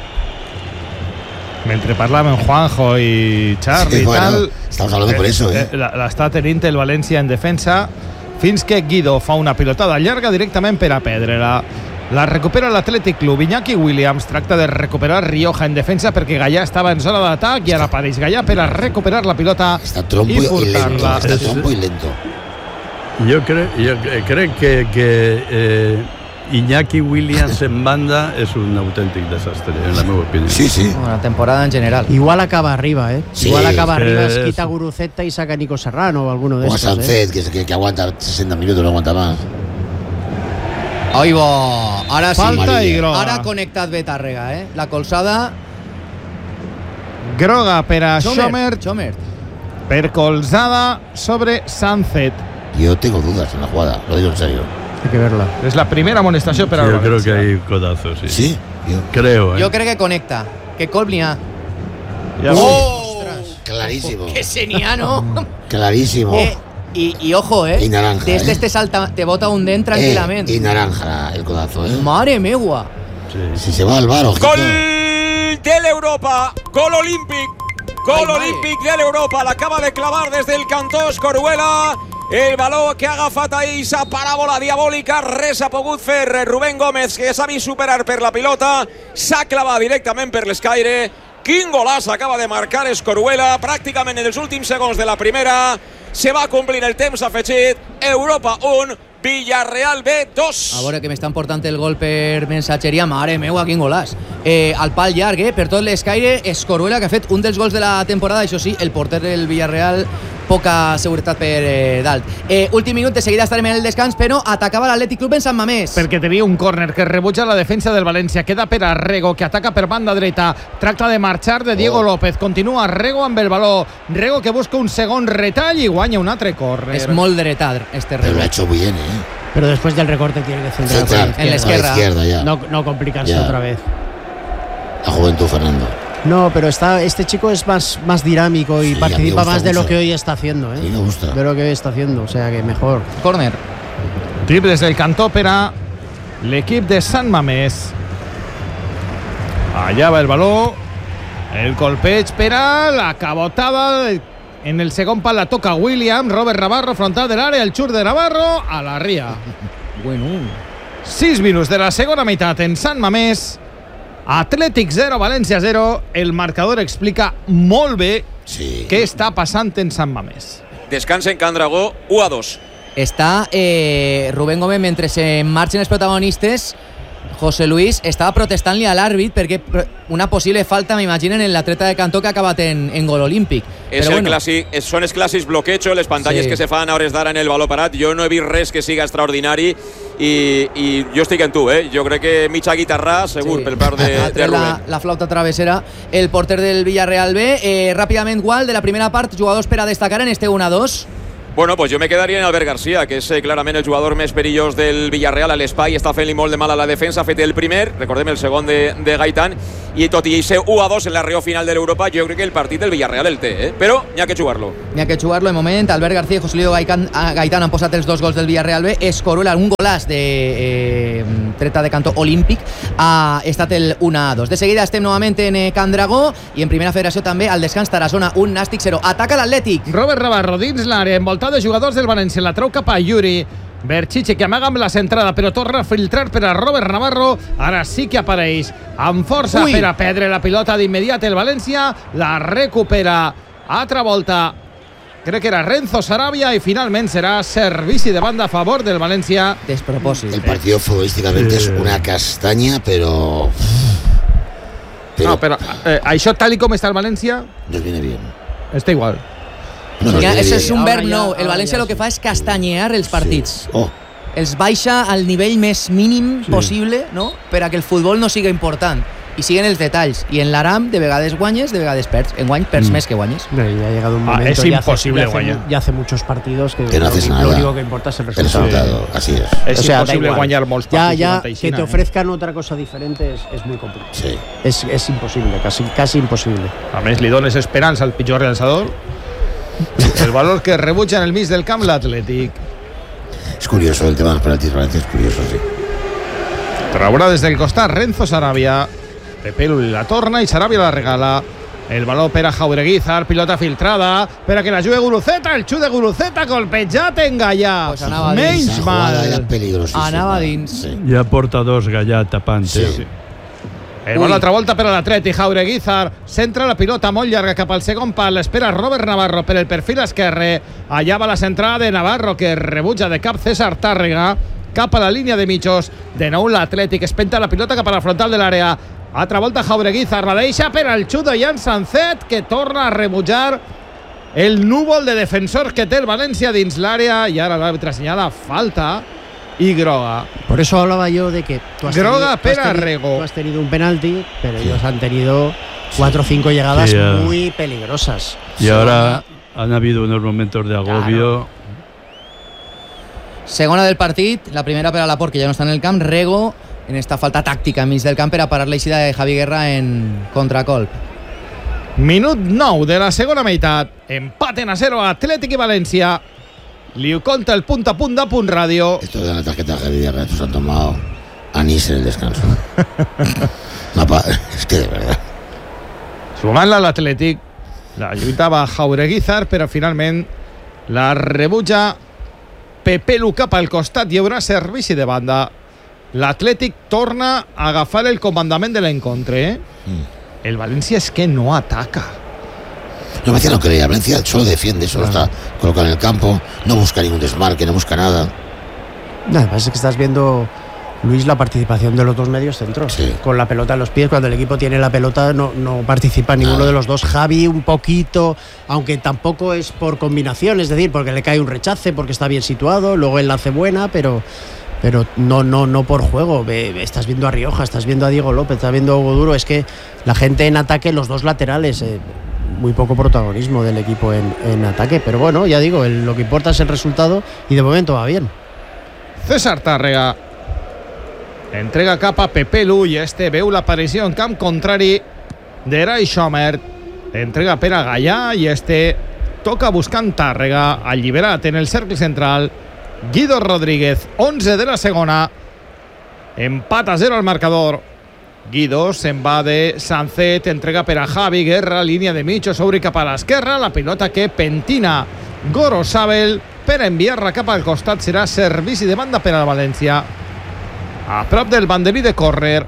F: Mentre parlaven Juanjo i Charlie
C: Sí,
F: i
C: bueno,
F: tal,
C: estamos hablando por eso, ¿eh?
F: la- l'està tenint el València en defensa fins que Guido fa una pilotada llarga directament per a perdre-la. La recupera l'Atlètic Club. Iñaki Williams tracta de recuperar Rioja en defensa perquè Gallà estava en zona d'atac i ara apareix Gallà per a recuperar la pilota
C: Está trompo
F: i
C: y, lento.
F: furtar-la.
C: Está trompo y lento.
E: Jo, cre jo crec que, que eh, Iñaki Williams en banda és un autèntic desastre, en la meva opinió.
C: Sí, sí.
A: Bueno, la temporada en general.
B: Igual acaba arriba, ¿eh?
C: Sí,
B: Igual acaba
E: sí,
B: arriba,
E: sí.
B: quita Guruceta y saca a Nico Serrano o alguno de
C: O a
B: estos. ¿eh?
C: Sánchez, que, que, que aguanta sesenta minutos, no aguanta más.
A: Ahí va. Ara sí.
F: Falta i groga.
A: Ara connectat bé Tàrrega, eh? La colzada...
F: Groga per a Schomer
A: Schomer.
F: per colzada sobre Sánchez.
C: Yo tengo dudas en la jugada, lo digo en serio.
B: Hay que verla.
F: És la primera amonestació per
E: Sí,
F: al
E: yo creo
F: València.
E: que hay codazos, sí.
C: Sí, yo.
E: Creo, ¿eh?
A: Jo crec que connecta. Que colp n'hi ha.
F: Ja
A: ¡Oh!
C: Clarísimo.
A: Que se n'hi ha, no?
C: Clarísimo.
A: Eh, y, y ojo, eh.
C: Y naranja,
A: Desde
C: eh.
A: este salta, te bota un dent
C: Eh,
A: tranquilamente.
C: y naranja el codazo, ¿eh?
A: Mare megua.
E: Sí.
C: Si se va al bar, ojito.
D: Gol de l'Europa, gol olímpic, gol
A: Ai, mare.
D: olímpic de l'Europa, l'acaba de clavar des del cantó Escoruela, el baló que ha agafat ahir sa paràbola diabòlica, res ha pogut fer Rubén Gómez, que s'ha vist superar per la pilota, s'ha clavat directament per l'escaire. Quin golaç acaba de marcar Escoruela, pràcticament en els últims segons de la primera. Se va complir el temps afegit, Europa un, Villarreal B dos.
A: A veure que m'estan portant el gol per mensatgeria. Mare meua, quin golàs. Eh, al pal llarg, eh? Per tot l'escaire, Escoruela, que ha fet un dels gols de la temporada. Això sí, el porter del Villarreal, poca seguretat per eh, dalt. Eh, últim minut, de seguida estarem en el descans, però atacava l'Atlètic Club en Sant Mamés.
F: perquè tenia un córner que rebutja la defensa del València. Queda per a Rego, que ataca per banda dreta. Tracta de marxar de Diego
C: Oh.
F: López. Continua Rego amb el baló. Rego que busca un segon retall i guanya un altre córner.
A: És molt dretard, este
C: Pero lo ha
A: rebot.
C: hecho muy bien, ¿eh?
B: Pero después del recorte tiene que centrar por
C: Central.
B: la
A: En la
B: izquierda.
C: A la izquierda, ya.
B: No, no complicarse
C: Ya.
B: otra vez.
C: La juventud, Fernando.
B: No, pero está, este chico es más, más dinámico y
C: Sí, a mí me
B: participa
C: gusta
B: más de lo
C: mucho.
B: que hoy está haciendo, ¿eh?
C: A mí me gusta.
B: De lo que hoy está haciendo, o sea que mejor.
A: Corner.
F: Triple des del cantó per a l'equip de Sant Mamés. Allà va el baló. El colpeig per a la cabotada. En el segon pal la toca William. Robert Navarro, frontal de l'àrea. El xur de Navarro a la ria.
A: Bueno.
F: sis minuts de la segona meitat en Sant Mamés. Atlètic zero, València zero. El marcador explica molt bé
C: Sí.
F: què està passant en Sant Mamés.
D: Descansa en Can Dragó, u a dos.
A: Està eh, Rubén Gómez mentre se marxen els protagonistes. José Luis estava protestant-li a l'àrbit perquè una possible falta, m'imaginen, en l'atleta de Cantó que ha acabat en, en gol olímpic.
D: És
A: Però
D: el
A: bueno,
D: clàssic, és, són els clàssics bloqueig, les pantalles
A: Sí.
D: que se fan a hores d'ara en el baló parat. Jo no he vist res que siga extraordinari i, i jo estic en tu, eh? Jo crec que mitja guitarra, segur,
A: sí.
D: per part de,
A: Ha
D: de
A: tret
D: Rubén.
A: la, la flauta travessera el porter del Villarreal B. Eh, ràpidament, Gual, de la primera part, jugadors per a destacar en este u a dos.
D: Bueno, pues jo me quedaria en Albert García, que és eh, clarament el jugador més perillós del Villarreal a l'espai, està fent-li molt de mal a la defensa, ha fet el primer, recordem el segon de, de Gaitán, i tot i ser u a dos en la reunió final de l'Europa, jo crec que el partit del Villarreal el té, eh? Però n'hi ha que jugar-lo.
A: N'hi ha que jugar-lo de moment. Albert García i José Luis Gaitán, Gaitán han posat els dos gols del Villarreal B. Escoruela, un golàs de eh, treta de cantó olímpic, ha estat el u a dos. De seguida estem novament en eh, Can Dragó i en primera federació també al descans Tarazona, un Nàstic zero. Ataca l'Atlètic.
F: Robert Navarro dins l'àrea, envoltat de jugadors del València, la treu cap a Yuri Berchiche, que amaga amb la centrada però torna a filtrar per a Robert Navarro. Ara sí que apareix amb força Ui. per a perdre la pilota d'immediat el València, la recupera altra volta, crec que era Renzo Sarabia, i finalment serà servici de banda a favor del València.
A: Despropòsit.
C: El partido futbolísticamente es una castaña, pero...
F: pero no, però eh, això tal i com està el València
C: nos viene bien.
F: Està igual.
C: No,
A: ja, això és un
B: Ahora
A: verb
B: ja,
A: nou. El València el
B: ja,
A: que fa és castanyear els partits.
C: Sí. Oh.
A: Els baixa al nivell més mínim
E: Sí.
A: possible, no? Per a que el futbol no siga important. I siguen els detalls. I en l'Aram de vegades guanyes, de vegades perds. En guany perds mm. més que guanyes.
B: No, ya ha llegado un
F: Ah,
B: momento.
F: es
B: ya
F: imposible
B: hace, ya, hace,
F: guanyar.
B: ya hace muchos partidos que,
C: Que no haces
B: lo,
C: nada.
B: lo único que importa es el
C: El
B: resultado.
C: resultado, así es.
F: És
B: O sea, da
F: impossible
B: igual.
F: guanyar molts
B: Ya,
F: partits.
B: ya
F: durant
B: que te
F: eh?
B: ofrezcan otra cosa diferente es, es muy complicado.
C: Sí.
B: Es, es imposible, casi, casi imposible.
F: A més, li dones esperança al pitjor realitzador. El valor que rebutja en el mig del camp l'Atlètic.
C: Es curioso el tema de los penaltis, Valencia es curioso, sí.
F: Traurà des del costat Renzo Sarabia. Pepe Lu la torna i Sarabia la regala. El baló per a Jaureguizar, pilota filtrada per a que la jugui Guruceta, el xut de Guruceta colpejat en Gallà.
A: Pues anava dins.
F: Menys
C: Esa jugada era
F: mal.
C: peligrosísima.
A: Anava dins.
C: Sí.
E: Ja porta dos Gallà tapant.
C: Sí.
E: Sí.
F: El baló altra volta per a l'Atleti, Jaureguizar centra la pilota molt llarga cap al segon pal, l'espera Robert Navarro per el perfil esquerre, allà va la centrada de Navarro que rebutja de cap César Tàrrega cap a la línia de mitjos, de nou l'Atlètic espenta la pilota cap a la frontal de l'àrea, altra volta Jaureguizar, la deixa per al xut de Jan Sancet, que torna a rebutjar el núvol de defensors que té el València dins l'àrea, i ara l'àrbitre assenyala falta y groga.
B: Por eso hablaba yo de que tú has,
F: Groga
B: tenido, tú has,
F: pera
B: tenido,
F: Rego.
B: tú has tenido un penalti, pero ellos han tenido cuatro o cinco llegadas
E: Sí, ya.
B: muy peligrosas.
E: Y ahora han habido unos momentos de agobio.
A: Segona del partit, la primera per a Laporte, que ja no està en el camp. Rego en esta falta tàctica enmig del camp per a parar l'eixida de Javi Guerra en contracolp.
F: Minut nou de la segona meitat. Empaten a zero a Atlètic i València. Li ho conta el punt a punt de Punt Ràdio.
C: Esto de la tarjeta de Javi Guerra, estos han tomado anís en el descanso. No, pa- es que de verdad.
F: Sumant-la a l'Atlètic. La lluitava Jaureguizar, però finalment la rebutja Pepe Lu cap al costat. Hi haurà servici de banda. L'Atlètic torna a agafar el comandament de l'encontre. Eh?
C: Mm.
F: El València és que no ataca.
C: No, Valencia no quería, Valencia solo defiende, solo está colocado en el campo, no busca ningún desmarque, no busca nada.
B: No, además es que estás viendo, Luis, la participación de los dos medios centros.
C: Sí.
B: Con la pelota en los pies, cuando el equipo tiene la pelota no, no participa ninguno
C: Nada.
B: de los dos. Javi un poquito, aunque tampoco es por combinación, es decir, porque le cae un rechace, porque está bien situado, luego él la hace buena, pero... pero no no no por juego. Ve, estás viendo a Rioja, estás viendo a Diego López, estás viendo a Hugo Duro. Es que la gente en ataque, los dos laterales, eh, muy poco protagonismo del equipo en, en ataque, pero bueno, ya digo, el, lo que importa es el resultado y de momento va bien.
F: César Tàrrega entrega cap a Pepe Lu i este veu l'aparició en camp contrari d'Erai Schomer. Entrega per a Gallà i este toca buscant Tàrrega, alliberat en el cercle central Guido Rodríguez. Onze de la segona, empat a zero al marcador. Guido se'n va de Sancet, entrega per a Javi Guerra, línia de mitjos, obri cap a l'esquerra, la pilota que pentina Gorosabel per enviar-la cap al costat, serà servici de banda per al València a prop del banderí de córner.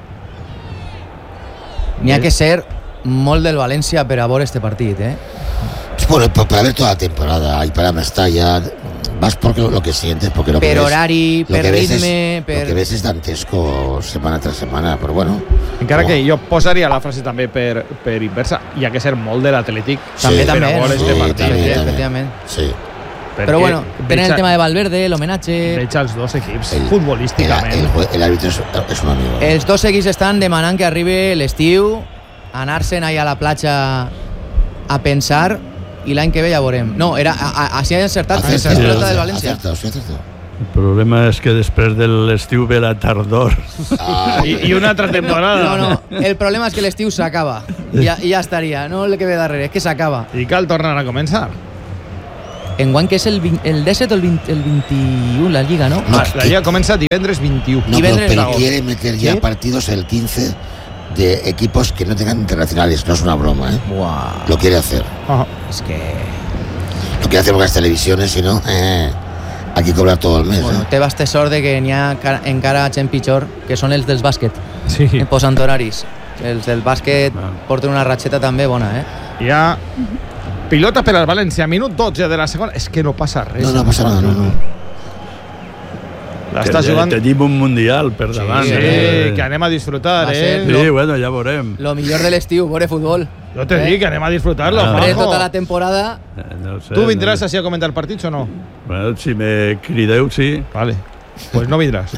A: N'hi ha que ser molt del València per a veure este partit, eh?
C: Bueno, pa- para ver toda la temporada y para Mestalla, vas por lo, lo que sientes, porque lo que
A: Per
C: ves,
A: horari,
C: lo
A: per
C: que ves
A: ritme,
C: es,
A: per...
C: lo que ves es dantesco semana tras semana, però bueno.
F: Encara
C: Oh.
F: que jo posaria la frase també per, per inversa, hi ha que ser molt de l'Atlètic
A: També,
C: Sí,
A: també.
F: per a veure
A: no?
F: este
C: Sí,
F: partit.
C: també,
A: Sí,
C: també.
A: efectivament.
C: Sí.
A: Però bueno, tenen el tema de Valverde, l'homenatge...
F: Veig els dos equips
C: El-
F: futbolísticament.
C: El, el, jue- el árbitro es, es un amigo.
A: Els dos equips estan demanant que arribi l'estiu, anar-se'n allà a la platja a pensar, i l'any que ve ja veurem. No, era, a, a, així ha encertat,
C: Acerta,
A: és pilota
C: acerta,
A: del València.
C: acerta, sí, acerta.
E: El problema és que després de l'estiu ve la tardor.
C: Ah,
F: I, I una altra temporada.
A: No, no, el problema és que l'estiu s'acaba. Ja, ja estaria, no el que ve darrere, és que s'acaba.
F: I cal tornar a començar.
A: Enguany que és el, vint, el disset o el, vint, el vint-i-u, la Lliga, no?
C: No,
F: Ah, la Lliga comença divendres vint-i-u.
C: no, pero,
A: Divendres
C: pero
A: d'agost.
C: quiere meter ya
A: ¿Sí?
C: partidos el quince de equipos que no tengan internacionales. No es una broma, ¿eh?
A: Buah,
C: Lo quiere hacer.
F: Ah.
A: és que...
C: Lo quiere hacer con las televisiones, si no, eh, hay que cobrar todo el mes.
A: Bueno,
C: ¿eh?
A: té basté sort de que n'hi ha ca- encara gent pitjor, que són els dels bàsquet,
F: Sí.
A: en posant horaris. Els del bàsquet porten una ratxeta també bona, eh?
F: Hi ha pilota per al València, minut dotze de la segona. És que no passa res.
C: No, no pasa nada, no, no.
F: L'està
E: Que
F: jugant...
E: Tenim un mundial per davant.
F: Sí,
E: eh?
F: que anem a disfrutar,
A: Va ser-
F: eh?
E: Sí, bueno, ja veurem.
A: Lo millor de l'estiu, veure futbol.
F: Jo te
A: Eh?
F: dic que anem a disfrutar-lo,
E: Ah.
A: Veure
F: Juanjo.
A: tota la temporada.
E: Eh, No sé,
F: Tu vindràs
E: no.
F: així a comentar partits o no?
E: Bueno, si me crideu, sí.
F: Vale. Pues no vindràs.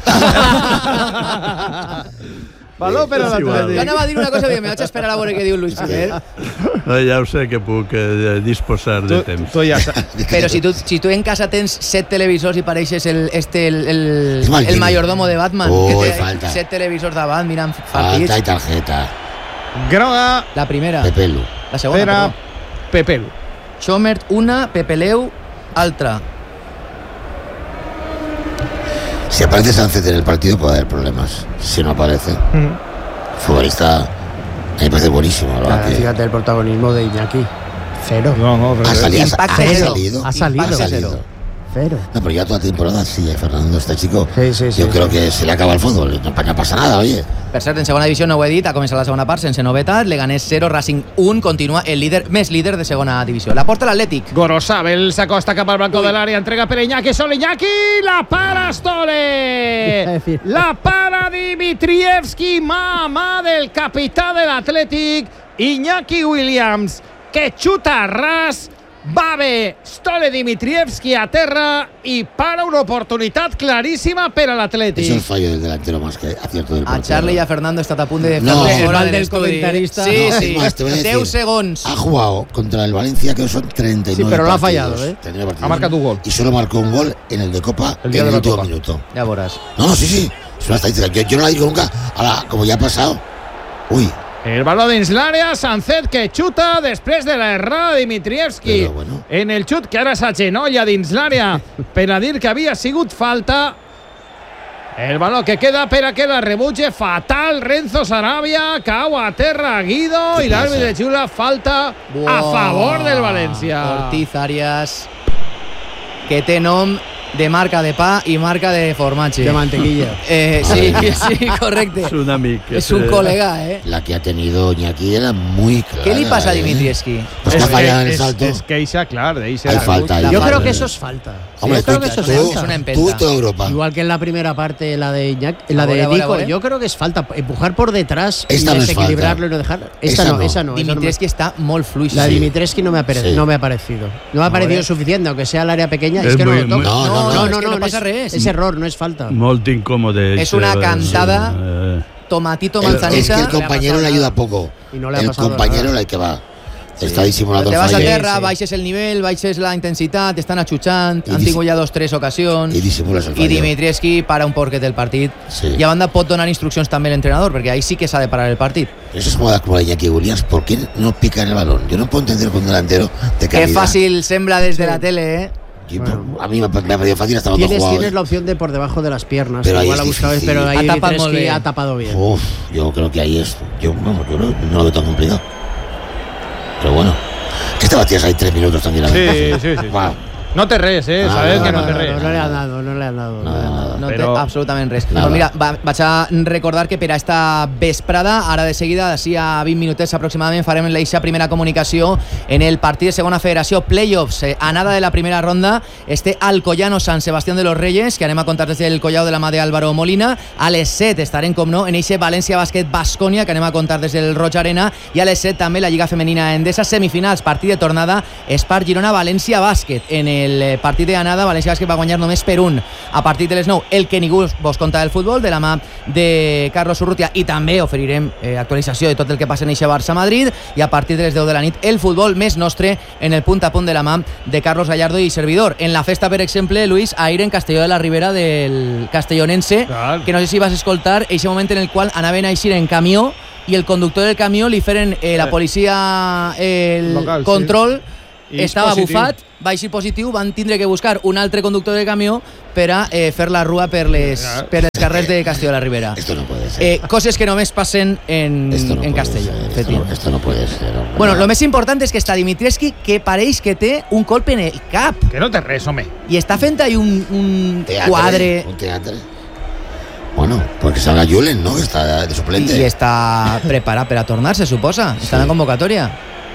F: Valor per a
E: És igual.
A: Jo
F: l'Atlètic.
A: anava a dir una cosa, però me vaig esperar a veure què diu Luis Miguel.
E: No, ja ho sé que puc eh, disposar de
F: Tu,
E: temps.
F: tu ja saps.
A: Però si tu, si tu en casa tens set televisors i pareixes el, este, el, el,
C: És Maldini.
A: el mayordomo de Batman,
C: Ui,
A: que té
C: falta.
A: set televisors davant mirant
C: Falta
A: partits.
C: y tarjeta.
F: Groga
A: La primera,
C: Pepelu.
A: la segona,
F: per a
A: perdó.
F: Pepelu.
A: Chomert, una, Pepeleu, altra.
C: Si aparece Sánchez en el partido puede haber problemas. Si no aparece, futbolista, a mí me parece buenísimo. ¿no?
B: Claro,
C: Que-
B: fíjate el protagonismo de Iñaki. Cero.
F: No, no,
C: ha salido,
A: Impacto
C: ha
A: cero.
C: salido,
B: Ha salido.
C: ha salido.
B: Cero.
C: No, pero ya toda temporada sí, eh, Fernando, este chico.
B: Sí, sí, sí,
C: yo creo
B: sí.
C: que se le acaba el fútbol. No, no pasa nada, oye.
A: Per cert, en segona divisió no ho he dit, ha començat la segona part sense novetat, Leganés zero, Racing un, continua el líder, més líder de segona divisió. La porta l'Atlètic.
F: Gorosabel s'acosta cap al blanco de l'àrea, entrega per Iñaki, sol Iñaki, la para Stole! La para Dimitrievski, mà a mà del capità de l'Atlètic, Iñaki Williams, que xuta a ras, va bé Stole Dimitrievski a terra i para una oportunitat claríssima per a
C: Eso es
F: l'Atlètic.
C: fallo del delantero más que acierto del
A: A
C: portero.
A: Charlie i a Fernando he estat a punt de
C: No.
A: fer-los
C: El
A: fora
B: mal
A: de
B: del
A: l'estudi.
B: comentarista.
A: Sí,
C: No,
A: sí.
C: es más, te voy a decir,
A: deu segons.
C: Ha jugado contra el Valencia, que son treinta y nueve
B: Sí, pero lo ha
C: partidos,
B: fallado, ¿eh?
C: treinta y nueve partidos.
F: Ha marcado un gol.
C: Y solo marcó un gol en el de Copa
F: El día
C: en
F: de
C: el
F: la
C: último
F: Copa.
C: minuto.
A: Ja veuràs.
C: No, no, sí, sí. Es una estadística. Yo, yo no la digo nunca. Ahora, como ya ha pasado. Uy,
F: El baló dins l'àrea, Sánchez que xuta després de la errada de Dimitrievski.
C: Però bueno.
F: En el xut que ara s'agenolla dins l'àrea per a dir que havia sigut falta. El baló que queda per a que la rebutge fatal Renzo Sarabia, cau a terra Guido
C: Què
F: i l'àrbitre
C: passa?
F: xiula falta a
A: Buah.
F: favor del València.
A: Ortiz Arias, que té nom de marca de pa i marca de formatge.
B: De mantequilla.
A: Eh, sí, sí, correcte.
E: És un amic.
A: És un
E: eh,
A: col·lega, eh?
C: la que ha tenido Iñaki era muy clara.
A: Què li passa a
C: ¿eh?
A: Dimitrievski?
C: Pues que ha
F: És
C: fallado en el
F: és-
C: salto.
F: és queixa, clar, d'eixa
C: Hay
F: rebut.
C: falta. ahí.
A: La
B: Yo
A: falta.
B: creo que eso es falta.
C: Hombre,
B: Yo creo
C: tú,
B: que eso es
C: tú,
A: Es
B: falta.
A: una empenta.
C: tú y toda Europa.
B: Igual que en la primera parte, la de Iñaki, la
A: A
B: de
A: ver, a ver, a
B: Nico,
A: ver.
B: yo creo que es falta. Empujar por detrás
C: Esta
B: y
C: no es
B: desequilibrarlo
C: falta.
B: y no dejar. Esta
C: Esa
B: no,
C: no.
B: esa no. esa no me-
A: Dimitrievski està molt fluix.
B: La de
C: Sí.
B: Dimitrescu no me ha, pare-
C: Sí.
B: no me ha parecido. No me ha parecido suficiente, aunque sea el área pequeña. Es,
E: Es
B: que no
E: muy-
B: lo toca.
E: muy-
C: No, no, no,
A: es que no
B: es-
A: pasa res.
B: Es error, no es falta.
E: Molt incòmode.
A: És una
E: això,
A: cantada.
E: eh,
A: Tomatito
C: El- es que
A: manzanita.
C: el compañero le ayuda poco.
B: Y no le ha
C: el
B: pasado
C: compañero
B: nada.
C: la que va. Está disimulando
A: Te
C: el
A: vas a
C: fallo.
A: terra,
B: sí.
A: baixes el nivell, baixes la intensitat, estan achutxant,
C: I
A: han
C: dis-
A: tingut ja dos tres ocasions.
C: Y disimulas el
A: I
C: fallo.
A: Dimitrievski para un porquet del partit.
C: Sí.
A: I a banda pot donar instruccions també a l'entrenador, perquè ahí sí que s'ha de parar el partit.
C: Eso es como la, como la Iñaki Williams. ¿Por qué no pica en el balón? Yo no puedo entender con un delantero de
A: Qué
C: calidad.
A: fàcil sembla des de la tele, eh?
C: Yo- a mí me, ha- me ha parecido fácil hasta los dos
B: Tienes,
C: jugadores.
B: tienes la opción de por debajo de las piernas.
C: Pero ahí
B: Igual
C: es
B: ha buscado,
C: difícil.
B: pero ahí
A: Ha tapado
B: Dimitrescu
A: muy bien.
B: ha tapado bien.
C: Uf, yo creo que ahí es. Yo, vamos, yo no, no lo veo tan complicado. Pero bueno. Que esta batida hay tres minutos tranquilamente.
F: Sí, sí, sí.
C: Va.
F: No té res, eh?
C: Ah,
F: Sabem
C: no,
F: que no,
C: no,
F: té
B: No,
F: res.
B: no, no le han dado, no le han dado. no le han dado.
A: No
F: Però-
A: té absolutament res.
C: Nada.
A: Però mira, va, vaig a recordar que per a esta vesprada, ara de seguida, d'ací a vint minutets aproximadament, farem l'eixa primera comunicació en el partit de segona federació Playoffs. Eh, a nada de la primera ronda, este Alcoyano San Sebastián de los Reyes, que anem a contar des del Collao de la mà d'Álvaro Molina. A les set estarem, com no, en eixe València Bàsquet Bascònia, que anem a contar des del Roig Arena. I a les set també la Lliga Femenina Endesa, semifinals, partit de tornada, Espart Girona València Bàsquet. En el eh, partit de anada, València Bàsquet va guanyar només per un. A partir de les nou, el que ningú vos conta del futbol, de la mà de Carlos Urrutia, i també oferirem eh, actualització de tot el que passa en eixe Barça-Madrid, i a partir de les deu de la nit el futbol més nostre en el punt a punt de la mà de Carlos Gallardo i servidor. En la festa, per exemple, Luis, ahir en Castelló de la Ribera del castellonense,
F: Clar.
A: que no sé si vas escoltar eixe moment en el qual anaven a eixir en camió i el conductor del camió li feren eh, la policia el
F: Local,
A: control,
F: sí. I
A: estava
F: positiu.
A: bufat, va eixir positiu, van tindre que buscar un altre conductor de camió per a eh, fer la rua per les, per les carrers de Castelló de la Ribera.
C: Esto no puede ser.
A: Eh, coses que només passen en,
C: esto no
A: en
C: puede
A: Castelló.
C: ser, esto, no,
A: efectivament.
C: esto no puede ser. hombre.
A: Bueno, lo més important és que està Dimitrescu, que pareix que té un colp en el cap
F: Que no té res, home.
A: i està fent ahí un, un
C: Teatre,
A: quadre
C: Un teatre. Bueno, porque salga Julen, ¿no? Está de suplente.
A: i està preparat per a tornar, se suposa. Està en la convocatòria.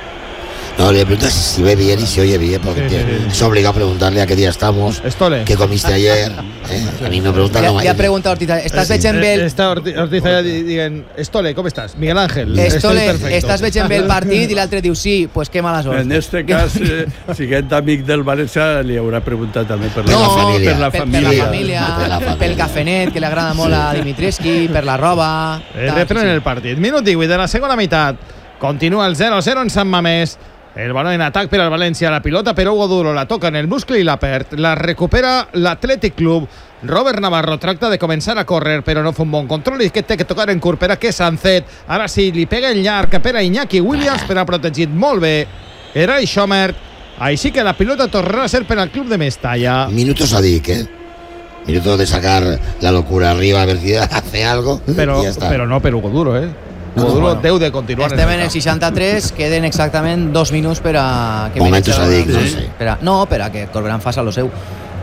C: No, le preguntas si ve bien y si oye bien, porque
F: Sí,
C: tío,
F: sí, sí.
C: es obligado a preguntarle a qué día estamos,
F: Estole.
C: qué comiste ayer. ¿eh? A mí no preguntan
A: Ja,
C: lo
A: ja pregunta Ortiz, estàs veig en
F: Eh,
A: bé el...
F: Està Ortiz, Ortiz allà di- dient, Estole, com estàs? Miguel Ángel.
A: Estole,
F: Estoy perfecto.
A: estàs veient bé el partit i l'altre diu sí, pues qué mala sort.
E: En este cas, eh, siguent amic del València, li haurà preguntat també per la,
C: No, família.
E: per la
A: per, per
E: família.
A: la família,
C: Per la família.
A: pel cafenet, que li agrada molt a Dimitrescu, per la roba...
F: Eh,
A: tal,
F: Reprèn
A: sí, sí.
F: el partit. Minut divuit de la segona meitat. Continua el zero a zero en Sant Mamés. El balón en atac per al València. La pilota per Hugo Duro. La toca en el muscle i la perd. La recupera l'Atlètic Club. Robert Navarro tracta de començar a córrer, però no fa un bon control i que té que tocar en curt per a que Sancet. Ara sí, li pega en llarg per a Iñaki Williams, però ha protegit molt bé Eray Schomer. Així que la pilota tornarà a ser per al club de Mestalla.
C: Minutos a Dick, ¿eh? Minutos de sacar la locura arriba, a ver si hace algo.
F: Però,
C: y ya está.
F: però no per Hugo Duro, eh?
C: No,
F: Hugo
C: no,
F: Duro
C: bueno.
F: deu de continuar.
A: Estem en el
F: camp.
A: seixanta-tres, queden exactament dos minuts per a... que
C: Momentos
A: Menecha-
C: a Dick, no
A: sí,
C: sé.
A: per a, no, per a que Corberán faça lo seu.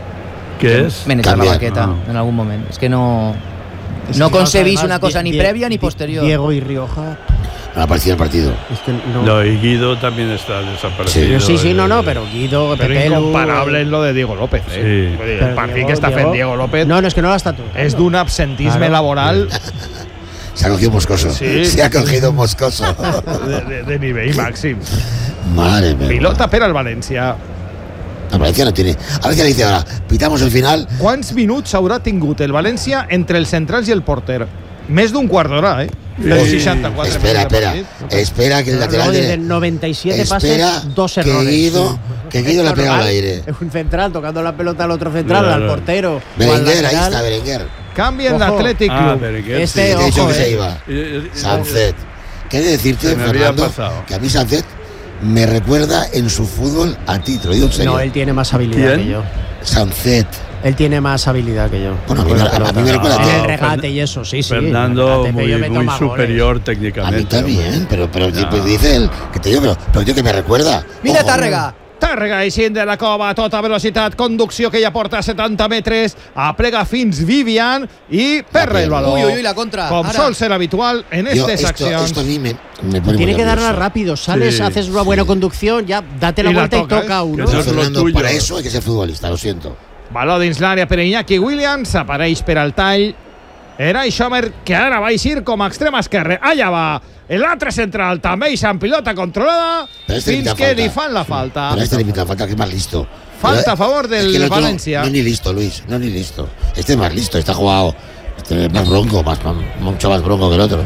E: Què és?
A: Menejar la
C: Canviar.
A: baqueta
E: Ah.
A: en algun moment. És que no...
B: Es
A: No
B: que
A: concebís
B: además,
A: una cosa
B: Die-
A: ni
B: Die-
A: previa ni
B: Die-
A: posterior.
B: Diego y Rioja.
C: No apareció en el partido.
B: Es que no.
E: No, y Guido también está desaparecido.
B: sí, sí, no,
E: eh,
B: no, pero Guido,
F: Pero
B: Pepelu,
F: incomparable es lo de Diego López, eh?
E: Sí.
F: Vull dir,
B: Pero
F: el partit
B: Diego-
F: que està fent
B: Diego-
F: Diego López
B: No, no, es que no la está tocando.
F: és d'un absentisme
B: Claro.
F: laboral
C: Se ha cogido moscoso.
F: Sí.
C: Se ha cogido moscoso.
F: de, de, de nivell màxim.
C: Madre mía.
F: Pilota per al València.
C: El Valencia no tiene. A ver qué dice ahora. Pitamos el final.
F: Quants minuts haurà tingut el València entre els centrals i el porter? Més d'un quart d'hora, eh? De
E: Sí.
F: seixanta-quatre
C: Espera,
F: minuts de
C: espera.
F: partit.
C: Espera que el
B: Pero
C: lateral.
B: luego
C: de-
B: desde noventa y siete
C: Espera
B: pases, dos
C: que
B: errores.
C: Guido, que Guido le ha pegado al
B: normal.
C: aire.
B: Es un central tocando la pelota al otro central,
E: Claro.
B: al portero. o al
C: Berenguer, ahí
B: lateral.
C: está Berenguer.
F: Canvi en
B: Ojo.
F: l'Atlètic
E: Ah,
F: Club.
E: Berenguer,
B: Este,
E: sí.
C: Te he dicho
B: ojo,
C: que se
B: eh.
C: iba.
E: Eh, eh,
C: Sancet. ¿Qué he de decirte,
E: Se me había
C: Fernando?
E: pasado.
C: Que a mí Sancet me recuerda en su fútbol a ti, te lo digo en serio.
B: No, él tiene más habilidad
E: ¿Quién?
B: que yo.
C: Sancet.
B: Él tiene más habilidad que yo.
C: Bueno, a mí
B: Con
C: me-
B: la
C: a mí
B: pelota.
C: me recuerda
B: En
C: a ti.
B: el
E: No,
B: regate
E: Fern-
B: y eso, sí, sí.
E: Fernando
B: Regate, pero yo
E: muy,
B: meto
E: muy
B: más goles.
E: superior
C: A mí
E: técnicamente.
C: también, pero, pero
E: No.
C: pues dice él, que te digo, pero, pero tío, que me recuerda.
A: Mira
C: Ojo.
A: Tàrrega.
F: Tàrrega eixint de la cova a tota velocitat, conducció que ja porta setanta metres, aplega fins Vivian i perra el baló.
A: Uy, uy, uy, la contra.
F: Com
A: Ara.
F: sol ser habitual en
C: Yo,
F: estas
C: esto,
F: accions.
C: esto a mí me, me pone
B: Tiene
C: muy
B: que darla
C: nervioso.
B: rápido. Sales,
E: Sí,
B: haces una buena
C: sí.
B: conducción, ya date la
F: Y la
B: vuelta
F: toca,
B: y toca
F: ¿eh?
B: uno.
E: Que eso es lo
C: Fernando,
E: tuyo.
C: para eso hay que ser futbolista, lo siento.
F: Baló dins l'àrea per Iñaki Williams, apareix per al tall. Eray Schomer, que ara va eixir com a extrem esquerre. Allà va l'altre central, també eix amb pilota controlada,
C: Pero este le
F: fins
C: pita
F: que
C: falta.
F: li fan la falta.
C: Pero a este le pita falta, que es más listo.
F: Falta
C: Pero,
F: a favor
C: es
F: del
C: que el otro
F: Valencia.
C: No es ni listo, Luis, no es ni listo. Este es más listo, está jugado. Este es más bronco, más, más- mucho más bronco que el otro.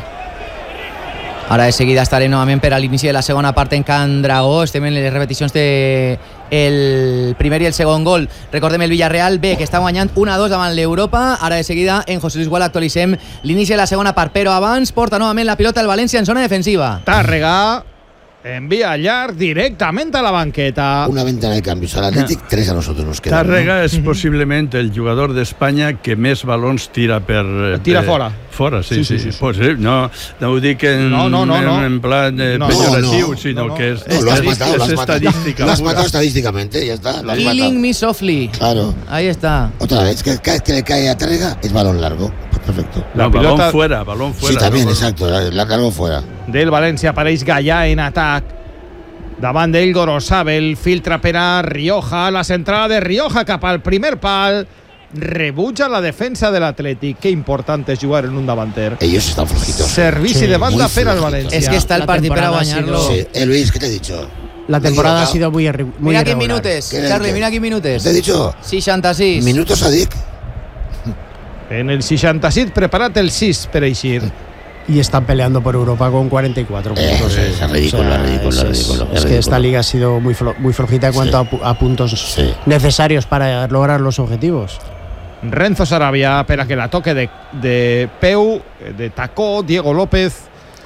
A: Ara de seguida estarem novament per a l'inici de la segona part en Can Dragó. Estem en les repeticions de el primer i el segon gol. Recordem el Villarreal B, que està guanyant un a dos davant l'Europa. Ara de seguida en José Luis Gual actualitzem l'inici de la segona part, però abans porta novament la pilota el València en zona defensiva.
F: Tàrrega envía llarg directament a la banqueta.
C: Una ventana de cambios al Athletic, tres a nosotros nos quedan. ¿no?
E: Tàrrega és possiblement el jugador d'Espanya que més balons tira per... eh,
F: Tira
E: per-
F: fora.
E: Fora, sí,
F: Sí,
E: sí.
F: sí, sí,
E: sí,
F: sí.
E: Pues, sí no, no ho dic en,
F: No, no, no, no.
E: en, en plan eh,
F: No.
E: pejoratiu,
C: No, no.
E: sinó
F: No, no.
E: que és,
C: No, lo has
E: estadística-
C: matado, lo has
E: és
C: matado.
E: estadística.
C: Lo has
E: pura.
C: matado estadísticamente, ya está. Lo has matado.
A: Killing me softly.
C: Claro.
A: Ahí está.
C: Otra vez, que cada vez que le cae a Tárrega es balón largo. Pues perfecto.
F: La
E: No,
F: pilota-
E: balón fuera, balón fuera.
C: sí, también,
E: no,
C: exacto. la- Largo fuera.
F: Del València apareix Gallà en atac. Davant d'ell Gorosabel, filtra per a Rioja, la centrada de Rioja cap al primer pal, rebutja la defensa de l'Atlètic. Que important és jugar en un davanter.
C: Ellos están flojitos.
F: Servici
B: Sí,
F: de banda
C: muy
F: per al
C: flojitos.
F: València.
A: Es que está el
B: La
A: partido para
B: temporada ha
A: bañarlo.
B: sido-
C: Sí. Eh, Luis, ¿qué te he dicho?
B: La
C: Me he
B: temporada ha
C: equivocado.
B: sido muy, irre- muy
A: Mira aquí
B: irregular.
A: minutes,
C: ¿Qué-
A: Charlie,
C: qué?
A: mira aquí minutes.
C: Te he dicho
A: seixanta-sis.
C: minutos a Dick.
F: En el seixanta-sis, preparat el sis per eixir.
B: Y están peleando por Europa con cuarenta y cuatro
C: Eh,
B: puntos.
C: es, es ridículo,
B: O sea,
C: es ridículo,
B: es,
C: es
B: es-
C: ridículo,
B: es
C: es
B: que
C: ridículo.
B: esta liga ha sido muy, flo- muy flojita en cuanto
C: Sí.
B: a, pu- a puntos
C: Sí.
B: necesarios para lograr los objetivos.
F: Renzo Sarabia, per a que la toque de, de peu, de tacó, Diego López,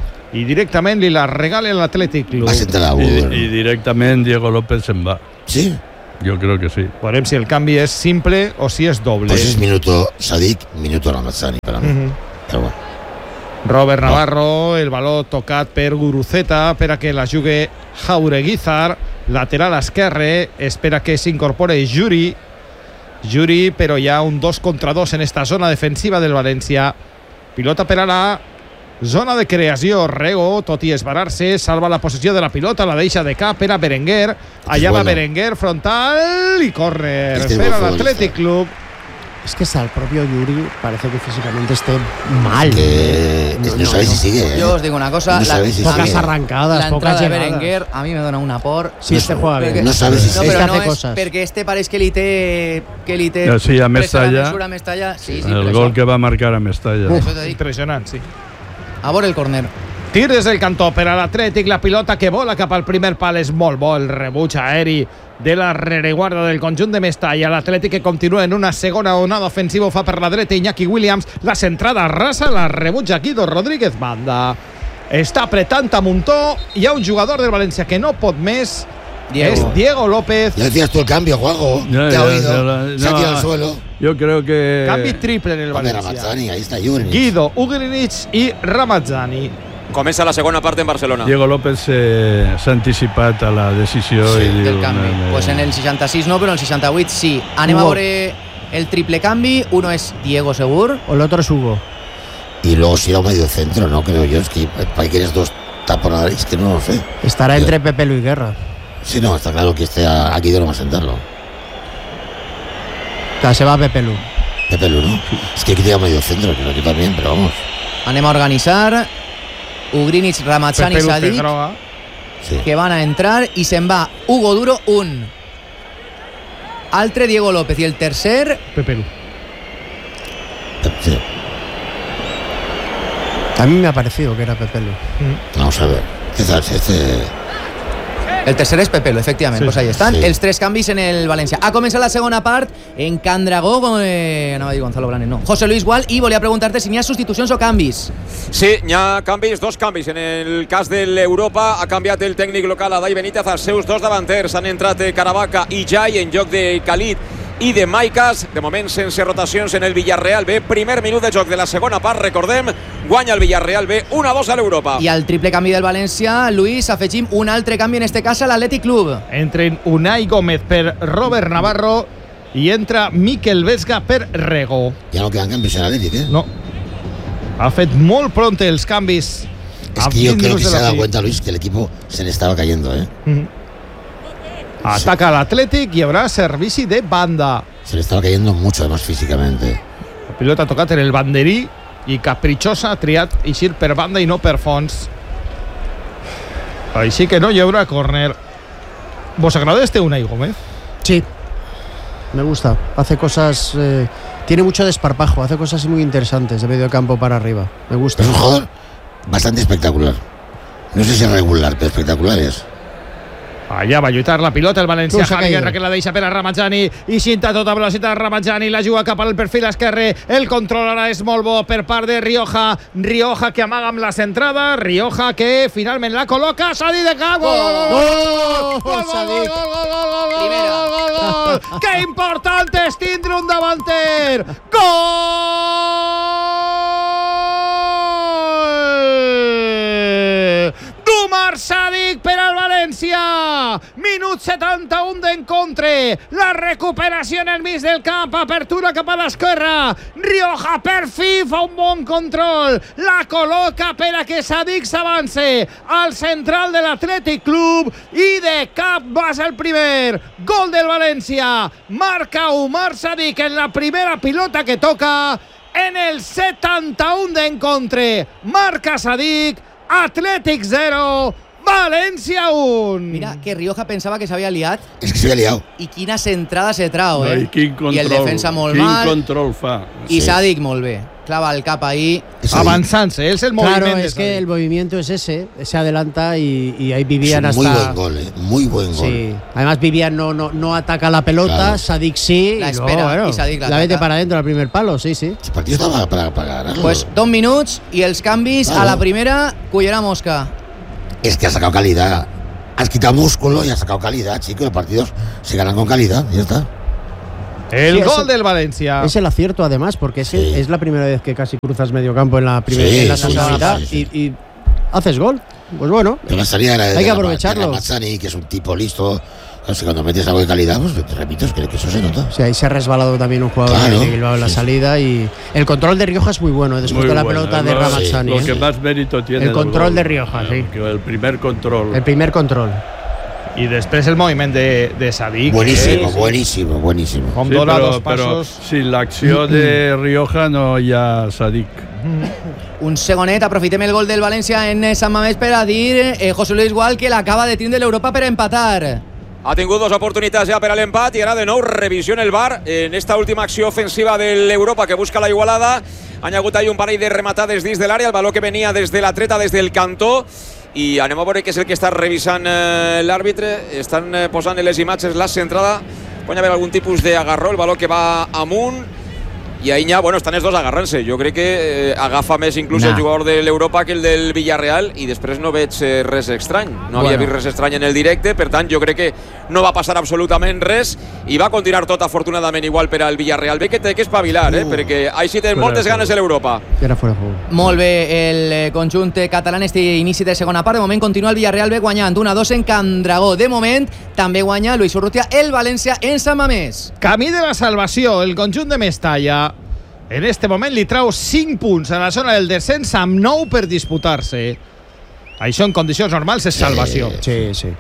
F: i directament li la regale a l'Atlètic Club.
C: Va a sentar a
E: Y,
C: Hugo.
E: y directamente Diego López se va.
C: Sí,
E: Yo creo que sí.
F: Veurem si el canvi és simple o si és doble.
C: pues es minuto Sadik, minuto Ramazani para mí.
F: Mhm.
C: Pero bueno.
F: Robert Navarro, el baló tocat per Guruceta, per a que la jugui Jaureguizar, lateral esquerre, espera que s'incorpore Juri. Juri, però hi ha un dos contra dos en esta zona defensiva del València. Pilota per a la zona de creació. Rego, tot i esbarar-se, salva la possessió de la pilota, la deixa de cap per a Berenguer. Allà va
C: bueno.
F: Berenguer, frontal i córner.
C: Este es
F: Per a
C: buen
F: l'Atlètic Club.
B: Es que hasta el propio Yuri parece que físicamente esté mal.
C: Que
B: No,
C: no,
B: no,
C: sabéis
B: no.
C: si sigue. ¿eh?
A: Yo os digo una cosa,
C: No
A: la,
C: sabéis si
B: Pocas
C: sigue.
B: arrancadas,
A: la
B: pocas
A: entrada de
B: llegadas.
A: Berenguer a mí me dona una por.
B: Sí, este juega bien.
A: Perquè-
C: No sabes si
A: no,
C: sigue.
A: però no
B: Hace
A: és
B: coses.
A: perquè este pareix que li té que li té
E: Ja, sí, a
A: presa la
E: Mestalla.
A: mesura a Mestalla. Sí, sí,
E: el
A: per
E: gol
A: això.
E: que va marcar a Mestalla.
A: Això t'ho dic.
F: Impressionant, sí.
A: A veure el córner.
F: Tir des del cantó per a l'Atlètic, la pilota que vola cap al primer pal és molt bo, el rebuig aeri de la rereguarda del conjunt de Mestalla. L'Atlètic que continua en una segona onada ofensiva, ho fa per la dreta Iñaki Williams, la centrada rasa, la rebutja Guido Rodríguez Banda. Està apretant a muntó, hi ha un jugador del València que no pot més,
A: Diego.
F: és Diego López.
C: Ya decías tú el cambio, Juanjo.
E: Ya,
C: Te ha
E: ya,
C: oído.
E: ya la-
C: Se ha
E: no,
C: tirado al suelo.
E: Yo creo que
F: Canvi triple en el
C: Hombre,
F: València.
C: Ramazani, ahí está Jurnic.
F: Guido, Ugrinic i Ramazzani.
D: Comença la segona part en Barcelona.
E: Diego López eh, s'ha anticipat a la decisió
C: Sí,
E: i diu,
A: Del canvi.
E: no, no,
A: Pues en el seixanta-sis no, però en el seixanta-vuit sí. Anem a
B: Hugo.
A: veure el triple canvi. Uno és Diego segur.
B: O el otro es Hugo.
C: Y luego si era un medio centro, ¿no? Creo yo. Es que para que eres dos taponares, que no lo sé.
B: Estará
C: Pero-
B: entre Pepe y Guerra.
C: Sí, no, está claro que este a- aquí no va a sentarlo.
B: O sea, se va Pepe Lu.
C: Pepe Lu, ¿no? Es que aquí te medio centro, creo que también, pero vamos.
A: Anem a organitzar. Ugrinic, Ramazzani,
F: Pepe Luce
A: Sadik,
F: groga.
C: Sí.
A: que van a entrar i se'n va Hugo Duro, un. Altre Diego López i el tercer
F: Pepe Lu.
C: Sí.
B: A mí me ha parecido que era Pepe Lu.
C: Vamos a ver. ¿Qué tal? Si Este...
A: El tercer és Pepelo, efectivament,
F: Sí.
A: pues ahí estan.
C: Sí.
A: Els tres canvis en el València. Ha començat la segona part en Can Dragó, con, eh, anava a dir Gonzalo Blanes, no. José Luis Gual, i volia preguntar-te si n'hi ha substitucions o canvis.
D: Sí, hi ha canvis, dos canvis. En el cas de l'Europa ha canviat el tècnic local Adai Benítez. Els seus dos davanters han entrat Caravaca i Jai en lloc de Khalid i de Maicas. De moment sense rotacions en el Villarreal B. Primer minut de joc de la segona part, recordem, guanya el Villarreal B uno a dos a l'Europa.
A: I al triple canvi del València, Luis, afegim un altre canvi, en este cas a l'Atlètic Club.
F: Entren Unai Gómez per Robert Navarro i entra Miquel Vesga per Rego.
C: Ya no quedan cambios en Atlético, ¿eh?
F: No. Ha fet molt pronte els canvis.
C: Es
F: a
C: que yo
F: vint
C: creo que
F: minuts de
C: se ha
F: la
C: dado
F: fi.
C: cuenta, Luis, que el equipo se le estaba cayendo, ¿eh?
F: Mhm. Ataca l'Atlètic i hi haurà servici de banda.
C: Se le estaba cayendo mucho, además, físicamente.
F: La pilota ha tocat en el banderí i Caprichosa ha triat eixir per banda i no per fons. Així que no hi haurà córner. ¿Vos agrada este Unai Gómez?
B: Sí, me gusta. Hace cosas. Eh, tiene mucho desparpajo, hace cosas muy interesantes de medio campo para arriba. Me gusta.
C: Es un jugador bastante espectacular. No sé si es regular, pero espectacular es.
F: Allà va lluitar la pilota el València.
B: No, s'ha
F: Javi
B: caído.
F: Guerra que la deixa per a Ramazani i cinta a tota velocitat Ramazani, la juga cap al perfil esquerre, el control ara és molt bo per part de Rioja. Rioja que amaga amb la centrada, Rioja que finalment la col·loca, Sadik de cap, gol, gol, gol, gol, gol,
B: Sadik.
F: gol, gol, gol, gol, gol,
A: Primera.
F: gol, gol, gol, gol. Que important és tindre un davanter. Gol d'Umar Sadik per al València. Minut setanta-un d'encontre. La recuperació en el mig del camp. Apertura cap a l'esquerra. Rioja per fi fa un bon control. La col·loca per a que Sadik s'avance al central de l'Atlètic Club i de cap va ser el primer. Gol del València. Marca Umar Sadik en la primera pilota que toca en el setanta-un d'encontre. Marca Sadik. Atlètic zero, València un.
A: Mira, que Rioja pensava que s'havia liat.
C: És que s'havia liat.
A: I quines entrades he trau, eh?
E: No, i quin control,
A: I el defensa molt
E: quin
A: mal.
E: control fa.
A: I
C: Sí.
A: Sadik molt bé. Clava el cap ahí.
F: Avanzándose, es el movimiento.
B: Claro, es que el movimiento es ese, se adelanta y, y ahí Vivian
C: Es
B: hasta...
C: un muy buen gol, ¿eh? Muy buen gol.
B: Sí, además Vivian no, no, no ataca la pelota,
C: Claro.
B: Sadik sí,
A: La
B: y luego,
A: espera,
B: bueno,
A: y Sadik la
B: la vete
A: ataca.
B: para adentro al primer palo, sí, sí.
C: El partido estaba para, para ganarlo.
A: Pues dos minuts i els canvis
C: Claro.
A: a la primera, cullera mosca.
C: Es que ha sacado calidad. Has quitado músculo y has sacado calidad, chicos. Los partidos se ganan con calidad, ya está.
F: El
B: Sí,
F: gol
B: es-
F: del Valencia.
B: Es el acierto además, porque es,
C: Sí.
B: es la primera vez que casi cruzas medio campo en la primera
C: Sí,
B: en la
C: sí,
B: segunda
C: sí,
B: mitad
C: sí, sí.
B: Y, y haces gol. Pues bueno,
C: Pero la salida era de
B: Hay que
C: la-
B: aprovecharlo.
C: de la Mazzani, que es un tipo listo. O sea, cuando metes algo de calidad, pues te repito, es que, que eso se nota.
B: o sea, ahí se ha resbalado también un jugador
C: Claro.
B: de Bilbao en la
C: Sí.
B: salida y el control de Rioja es muy bueno, ¿eh? después
E: Muy
B: de la
E: bueno,
B: pelota de
E: además,
B: Ramazzani.
E: Lo
B: ¿eh?
E: que más mérito tiene
B: El
E: del
B: control
E: gol.
B: de Rioja, sí.
E: Que El primer control.
B: El primer control.
F: Y después el movimiento de, de Sadik.
C: Buenísimo,
F: que
C: buenísimo, buenísimo.
F: Con
E: Sí,
F: dona
E: però,
F: dos
E: però
F: pasos.
E: sin l'acció de Rioja no hi ha Sadik.
A: Un segonet, aprofitem el gol del València en Sant Mamés per a dir eh, José Luis Gual que l'acaba de tindre l'Europa per a empatar.
D: Ha tingut dos oportunitats ja per a l'empat i ara de nou revisió en el V A R en esta última acció ofensiva de l'Europa que busca la igualada. Han hagut ahí un parell de rematades dins de l'àrea, el valor que venia des de la treta, des del cantó, i anem a veure què és el que està revisant eh, l'àrbitre. Estan eh, posant en les imatges la centrada, pot haver algun tipus d'agarró, el valor que va amunt, i ahí ja, bueno, estan els dos agarrant-se. Jo crec que eh, agafa més inclús
A: Nah.
D: el jugador de l'Europa que el del Villarreal, i després no veig eh, res estrany. No havia
A: Bueno.
D: vist res estrany en el directe, per tant jo crec que no va passar absolutament res i va continuar tot afortunadament igual per al Villarreal. Bé que té que espavilar, eh, perquè així té moltes ganes de l'Europa.
B: Era fuera de juego.
A: Molt bé el eh, conjunt català en este inici de segona part. De moment continua el Villarreal B guanyant un a dos en Can Dragó. De moment també guanya Luis Urrutia el València en Sant Mamés.
F: Camí de la salvació, el conjunt de Mestalla en este moment li trau cinc punts a la zona del descens amb nou per disputar-se. Això en condicions normals és salvació.
B: Sí, sí.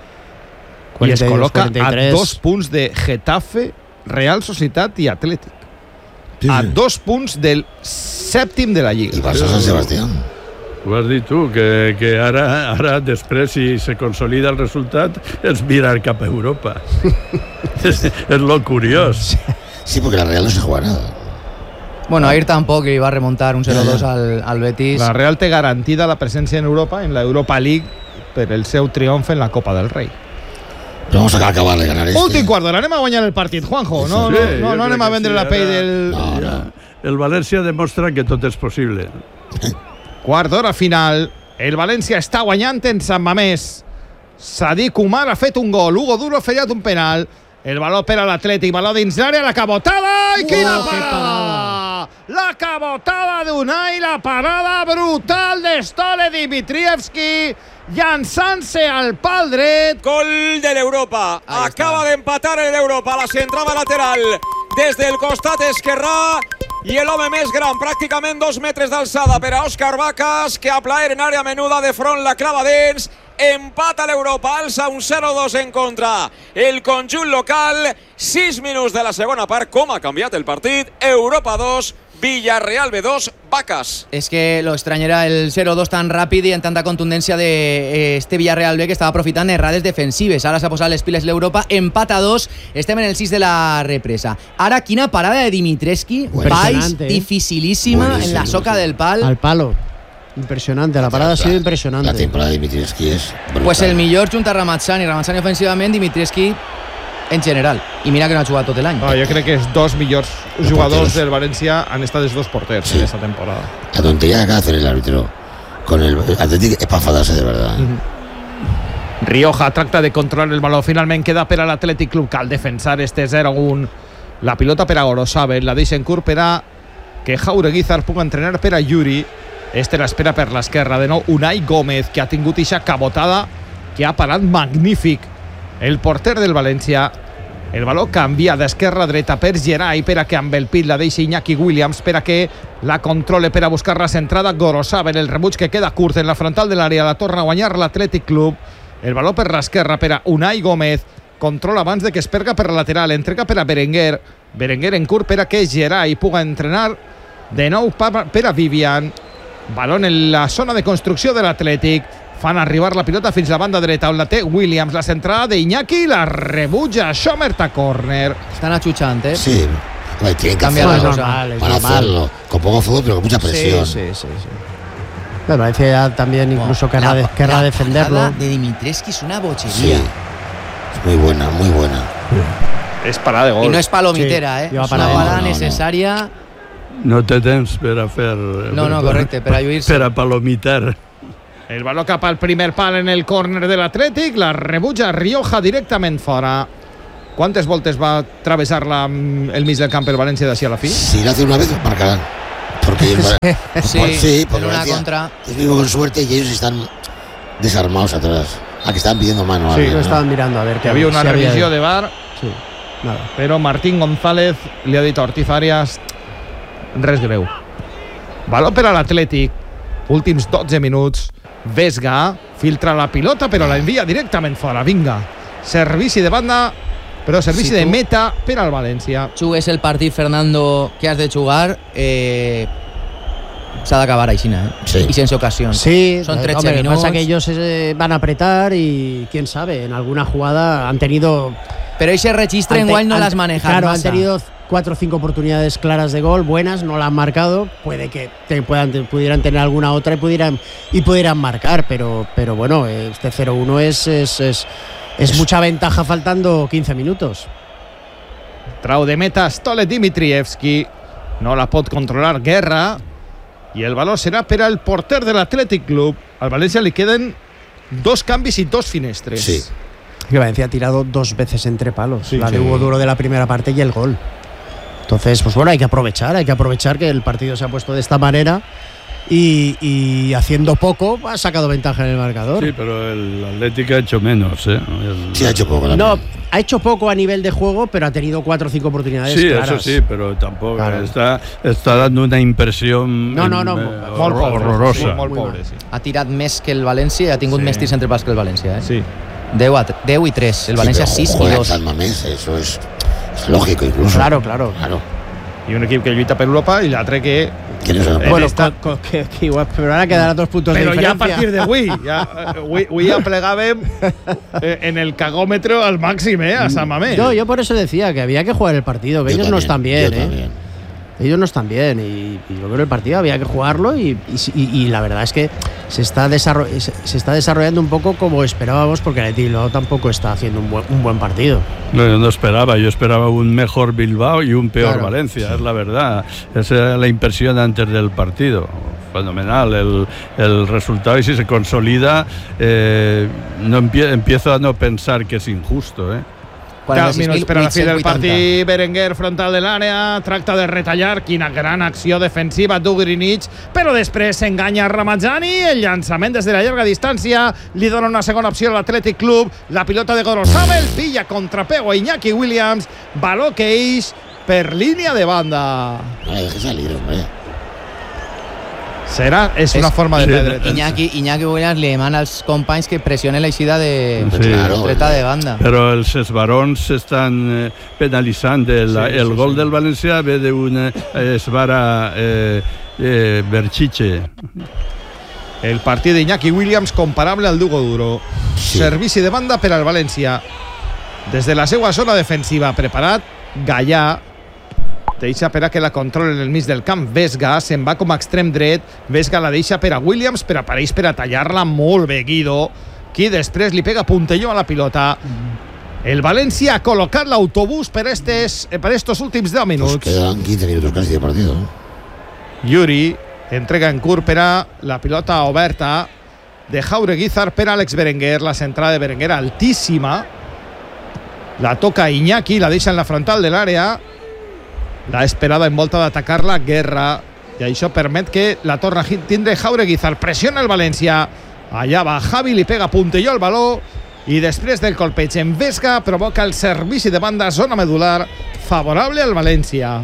F: I es col·loca a
B: cuarenta y tres.
F: dos punts de Getafe, Real Societat i Atlètic. A dos punts del sèptim de la
C: Y
F: Lliga.
C: Barça San Sebastián.
E: Ho has dit tu, que, que ara, ara després, si se consolida el resultat, és mirar cap a Europa. és, és lo curiós.
C: Sí, porque la Real no se juega nada.
A: Bueno, ahir tampoc i va remuntar un cero dos al, al Betis.
F: La Real té garantida la presència en Europa, en la Europa League, per el seu triomf en la Copa del Rei.
C: Pero vamos a acabar de ganar este.
F: Últim quart d'hora, anem a guanyar el partit, Juanjo. No,
E: Sí,
F: no,
E: jo
F: no, no
E: crec
F: anem a
E: que
F: vendre
E: sí,
F: la
E: ara-
F: pell del...
C: No, no.
E: El València demostra que tot és possible.
F: Quart d'hora final. El València està guanyant en Sant Mamés. Sadik Umar ha fet un gol. Hugo Duro ha fallat un penal. El valor per a l'Atlètic. Valor dins l'àrea. La cabotada. I quina
B: Oh, que
F: parada! La cabotada d'Unai. La parada brutal de Stole Dimitrievski. Llançant-se al pal dret.
D: Gol de l'Europa.
A: Ahí
D: Acaba
A: está.
D: de empatar el Europa. La centrada lateral des del costat esquerrà. I l'home més gran, pràcticament dos metres d'alçada per a Òscar Vacas, que a plaer en àrea menuda de front la clava dents. Empata l'Europa, alça un zero dos en contra. El conjunt local, sis minuts de la segona part. Com ha canviat el partit? Europa dos, Villarreal B dos, Vacas.
A: Es que lo extraño era el cero dos tan ràpid i en tanta contundència de eh, este Villarreal B que estava aprofitant errades defensives. Ara s'ha posat les piles l'Europa, empat a dos, estem en el sis de la represa. Ara, quina parada de Dimitreski, baix,
B: Impressionante, eh?
A: dificilíssima en la
C: Buenísimo,
A: soca
C: sí.
A: del pal.
B: Al palo. Impresionante, la parada ha sido impresionante.
C: La temporada de Dimitrievski es brutal.
A: Pues el millor junta a Ramazzani, Ramazzani ofensivament, Dimitreski en general. I mira que no ha jugat tot l'any.
F: No, jo crec que els dos millors
C: Los
F: jugadors
C: porteros.
F: del València han estat els dos porters
C: Sí.
F: en esta temporada.
C: La tontería que acaba de hacer el árbitro con el Athletic es para enfadarse de verdad.
F: Rioja tracta de controlar el baló. Finalment queda per a l'Atlètic Club. Cal defensar este zero un. La pilota per a Gorosabel. La deixen curt per a que Jaureguizar pugui entrenar per a Yuri. Este l'espera per l'esquerra. De nou Unai Gómez, que ha tingut ixa cabotada, que ha parat magnífic. El porter del València. El baló canvia d'esquerra a dreta per Gerai, per a que amb el pit la deixi Iñaki Williams, per a que la controle per a buscar la centrada Gorosabel. El rebuig que queda curt en la frontal de l'àrea. La torna a guanyar l'Atlètic Club. El baló per l'esquerra per a Unai Gómez. Control abans de que es perga per la lateral. Entrega per a Berenguer. Berenguer en curt per a que Gerai puga entrenar. De nou per a Vivian. Balón en la zona de construcció de l'Atlètic. fan arribar la pilota fins a la banda dreta on la té Williams, la centrada d'Iñaki, la rebutja Schomerta, córner.
A: Están achuchant, ¿eh?
C: Sí, hombre, tienen que
A: Cambia
C: hacerlo.
A: la cosa.
B: normal, es
C: Van a
B: normal.
C: hacerlo. Con poco fútbol, pero con mucha presión.
B: Sí, sí, sí, sí. Me parece ya también incluso
A: Oh,
B: querrá,
A: la-
B: de- querrá
A: la
B: defenderlo.
A: parada de Dimitrescu es una
C: Sí.
A: bochería.
C: Es muy buena, muy buena.
F: És parada de gol.
A: Y no es palomitera,
B: Sí,
A: ¿eh?
B: lleva
A: Es una
B: parada.
A: parada
C: No, no, no.
A: necesaria.
E: No té temps per a fer...
A: No, no, correcte, per a lluir-se.
E: Per a palomitar.
F: El baló cap al primer pal en el córner de l'Atlètic, la rebutja Rioja directament fora. Quantes voltes va travessar la, el mig del camp el València d'ací a la fi?
C: Si lo hace una vez, marcarán. Porque ellos van-
A: Sí,
C: Pues sí, porque
A: en una
C: Valencia
A: contra.
C: es vivo con suerte y ellos están desarmados atrás. A que están pidiendo mano. a
F: Sí,
C: alguien,
B: Lo
C: ¿no?
B: estaban mirando a ver
F: Que
B: qué
F: havia una
B: si había-
F: revisió de V A R,
B: Sí, nada.
F: però Martín González li ha dit a Ortiz Arias res greu. Baló per a l'Atlètic, últims dotze minuts. Vesga filtra la pilota però la envia directament fora. Vinga, servici de banda, però servici
A: Si
F: de
A: tu-
F: meta per al València.
A: Jugues el partit, Fernando, que has de jugar, eh, s'ha d'acabar així, eh?
C: Sí.
A: Y sense ocasions.
B: Sí,
A: Son
B: eh,
A: trece
B: hombre,
A: minutos.
B: pasa que ellos eh, van a apretar y quién sabe, en alguna jugada han tenido.
A: Pero ese registre
B: han te-
A: igual no
B: han-
A: las manejan.
B: Claro, han
A: massa.
B: tenido cuatro o cinco oportunidades claras de gol, buenas, no la han marcado. Puede que te puedan, te pudieran tener alguna otra y pudieran y pudieran marcar, pero, pero bueno, este cero uno es, es, es, es mucha ventaja faltando quince minutos.
F: Trau de meta Stole Dimitrievski, no la pot controlar Guerra i el valor serà per al porter de l'Athletic Club. Al València li queden dos canvis i dos finestres.
C: Sí.
B: Que Valencia ha tirado dos veces entre palos,
F: Sí,
B: la de
F: sí.
B: Hugo Duro de la primera parte y el gol. Entonces, pues bueno, hay que aprovechar, hay que aprovechar que el partido se ha puesto de esta manera y, y haciendo poco ha sacado ventaja en el marcador.
E: Sí, pero el Atlético ha hecho menos, ¿eh? El-
C: Sí, ha hecho poco. la
B: No,
C: verdad.
B: ha hecho poco a nivel de juego, pero ha tenido cuatro o cinco oportunidades
E: Sí,
B: claras.
E: eso sí, pero tampoco
B: Claro.
E: está, está dando una impresión
B: No, no, no,
E: eh,
B: molt
F: Molt
E: horror-
F: pobre,
E: horrorosa.
F: sí, molt
B: Muy
F: pobre,
B: mal.
F: sí.
A: Ha tirat més que el València i ha tingut
F: Sí.
A: més tirs entre pals que el València, eh?
F: Sí.
A: deu, a, deu i tres, el
C: Sí,
A: València
C: pero
A: sis i
C: juega
A: dos.
C: San Mamés, eso es, es lógico incluso.
B: Claro, claro.
C: Claro.
F: I un equip que lluita per Europa i l'altre que...
C: Que no se lo-
F: Eh,
B: Bueno,
F: esta-
B: con- con- que, que igual, pero ahora quedará dos puntos
F: Però
B: de
F: ja a
B: diferencia.
F: partir d'avui, ja, eh, avui, avui ja plegàvem eh, en el cagòmetre al màxim, eh, a San Mamés.
B: Yo, yo por eso decía que había que jugar el partido, que
C: Yo
B: ellos no
C: también,
B: están bien,
C: yo
B: ¿eh?
C: también.
B: Ellos no están bien y, y yo creo que el partido había que jugarlo y, y- y- y la verdad es que se está, desarro- se, se está desarrollando un poco como esperábamos porque el Athletic Bilbao tampoco está haciendo un buen, un buen partido.
E: No, yo no esperaba, yo esperaba un mejor Bilbao y un peor
B: Claro.
E: Valencia, es la verdad. Esa era la impresión antes del partido. Fenomenal el, el resultado y si se consolida, eh, no empie- empiezo a no pensar que es injusto, ¿eh?
F: deu minuts per a la fi del
A: vuitanta.
F: partit. Berenguer frontal de l'àrea, tracta de retallar. Quina gran acció defensiva d'Ugrinic, però després s'enganya Ramazani. El llançament des de la llarga distància li dona una segona opció a l'Athletic Club. La pilota de Gorosabel pilla contrapego a Iñaki Williams. Baló que eix per línia de banda.
C: No le dejes salir, hombre.
F: Serà, és una
A: És-
F: forma de
E: Sí,
F: perdre temps.
A: Iñaki, Iñaki Williams li demana als companys que pressionen l'eixida de
E: Sí.
C: Claro.
A: treta de banda.
E: Pero els esbarons estan eh, penalitzant. El,
F: Sí,
E: el
F: sí,
E: gol
F: sí.
E: del Valencia ve de un eh, esbara eh, eh, Berchiche.
F: El partit d'Iñaki Williams comparable al d'Hugo Duro.
C: Sí.
F: Servici de banda per al València. Des de la seva zona defensiva preparat, Gallà deixa per a que la controli en el mig del camp. Vesga se'n va com a extrem dret. Vesga la deixa per a Williams, però apareix per a tallar-la molt bé Guido, qui després li pega puntelló a la pilota. El València ha col·locat l'autobús per estes, per estos últims deu
C: Pues
F: minuts.
C: quedan quince minutos casi de partido. ¿no?
F: Yuri entrega en curt per a la pilota oberta de Jaureguizar per a Alex Berenguer. La centrada de Berenguer altíssima. La toca Iñaki, la deixa en la frontal de l'àrea. La esperada en volta d'atacar-la Guerra. I això permet que la torna a tindre Jaureguizar. Pressiona el València. Allà va Javi, li pega puntelló al baló. I després del colpeig en Vesga provoca el servici de banda zona medular favorable al València.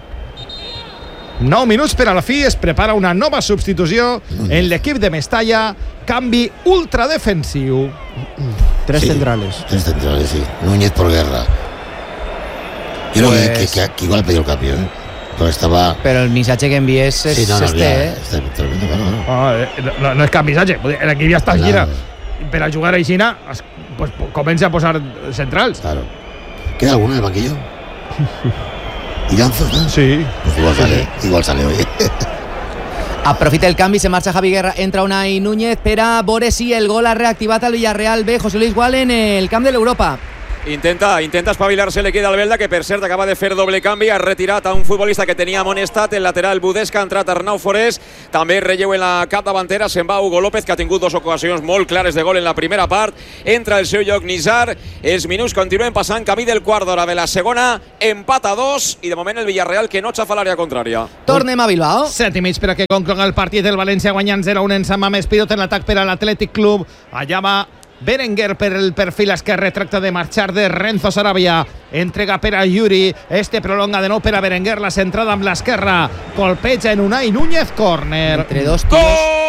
F: nou minuts per a la fi, es prepara una nova substitució en l'equip de Mestalla, canvi ultradefensiu.
B: Tres
C: Sí.
B: centrales.
C: Tres centrales, sí. Núñez por Guerra. Yo creo que,
A: Pues-
C: que, que- que igual ha pedido el cambio, ¿eh? Però estava...
A: Però el missatge que envies és
C: Sí, no, no,
A: este,
C: ja,
A: eh?
C: està tremendo, bueno, no.
F: Ah, eh, no, no és cap missatge. L'equip ja està en gira.
C: Claro.
F: Per a jugar a Xina, es, pues, comença a posar centrals.
C: Claro. ¿Queda alguno en el banquillo? ¿Iranzos, no?
F: Sí.
C: Pues igual sale, igual sale, oye.
A: Aprofita el canvi, se marxa Javi Guerra, entra Unai Núñez per a veure si el gol ha reactivat el Villarreal B. José Luis Gual en el camp de l'Europa.
D: Intenta, intenta espavilar-se l'equip d'Albelda, que per cert acaba de fer doble canvi, ha retirat a un futbolista que tenia amonestat, el lateral Budesca, ha entrat Arnau Forés, també relleu en la capdavantera, se'n va Hugo López, que ha tingut dues ocasions molt clares de gol en la primera part, entra al seu lloc Nizar, els minuts continuen passant, camí del quart d'hora de la segona, empat a dos, i de moment el Villarreal que no xafa l'àrea contrària.
A: Tornem a Bilbao.
F: Set i mig per a que concloga el partit del València guanyant zero a un en Sant Mamés Pirot en l'atac per a l'Atlètic Club. Allà va Berenguer per el perfil esquerre, tracta de marxar de Renzo Sarabia, entrega per a Yuri, este prolonga de nou per a Berenguer, la centrada amb l'esquerra, colpeja en Unai Núñez, córner.
A: Entre dos tiros.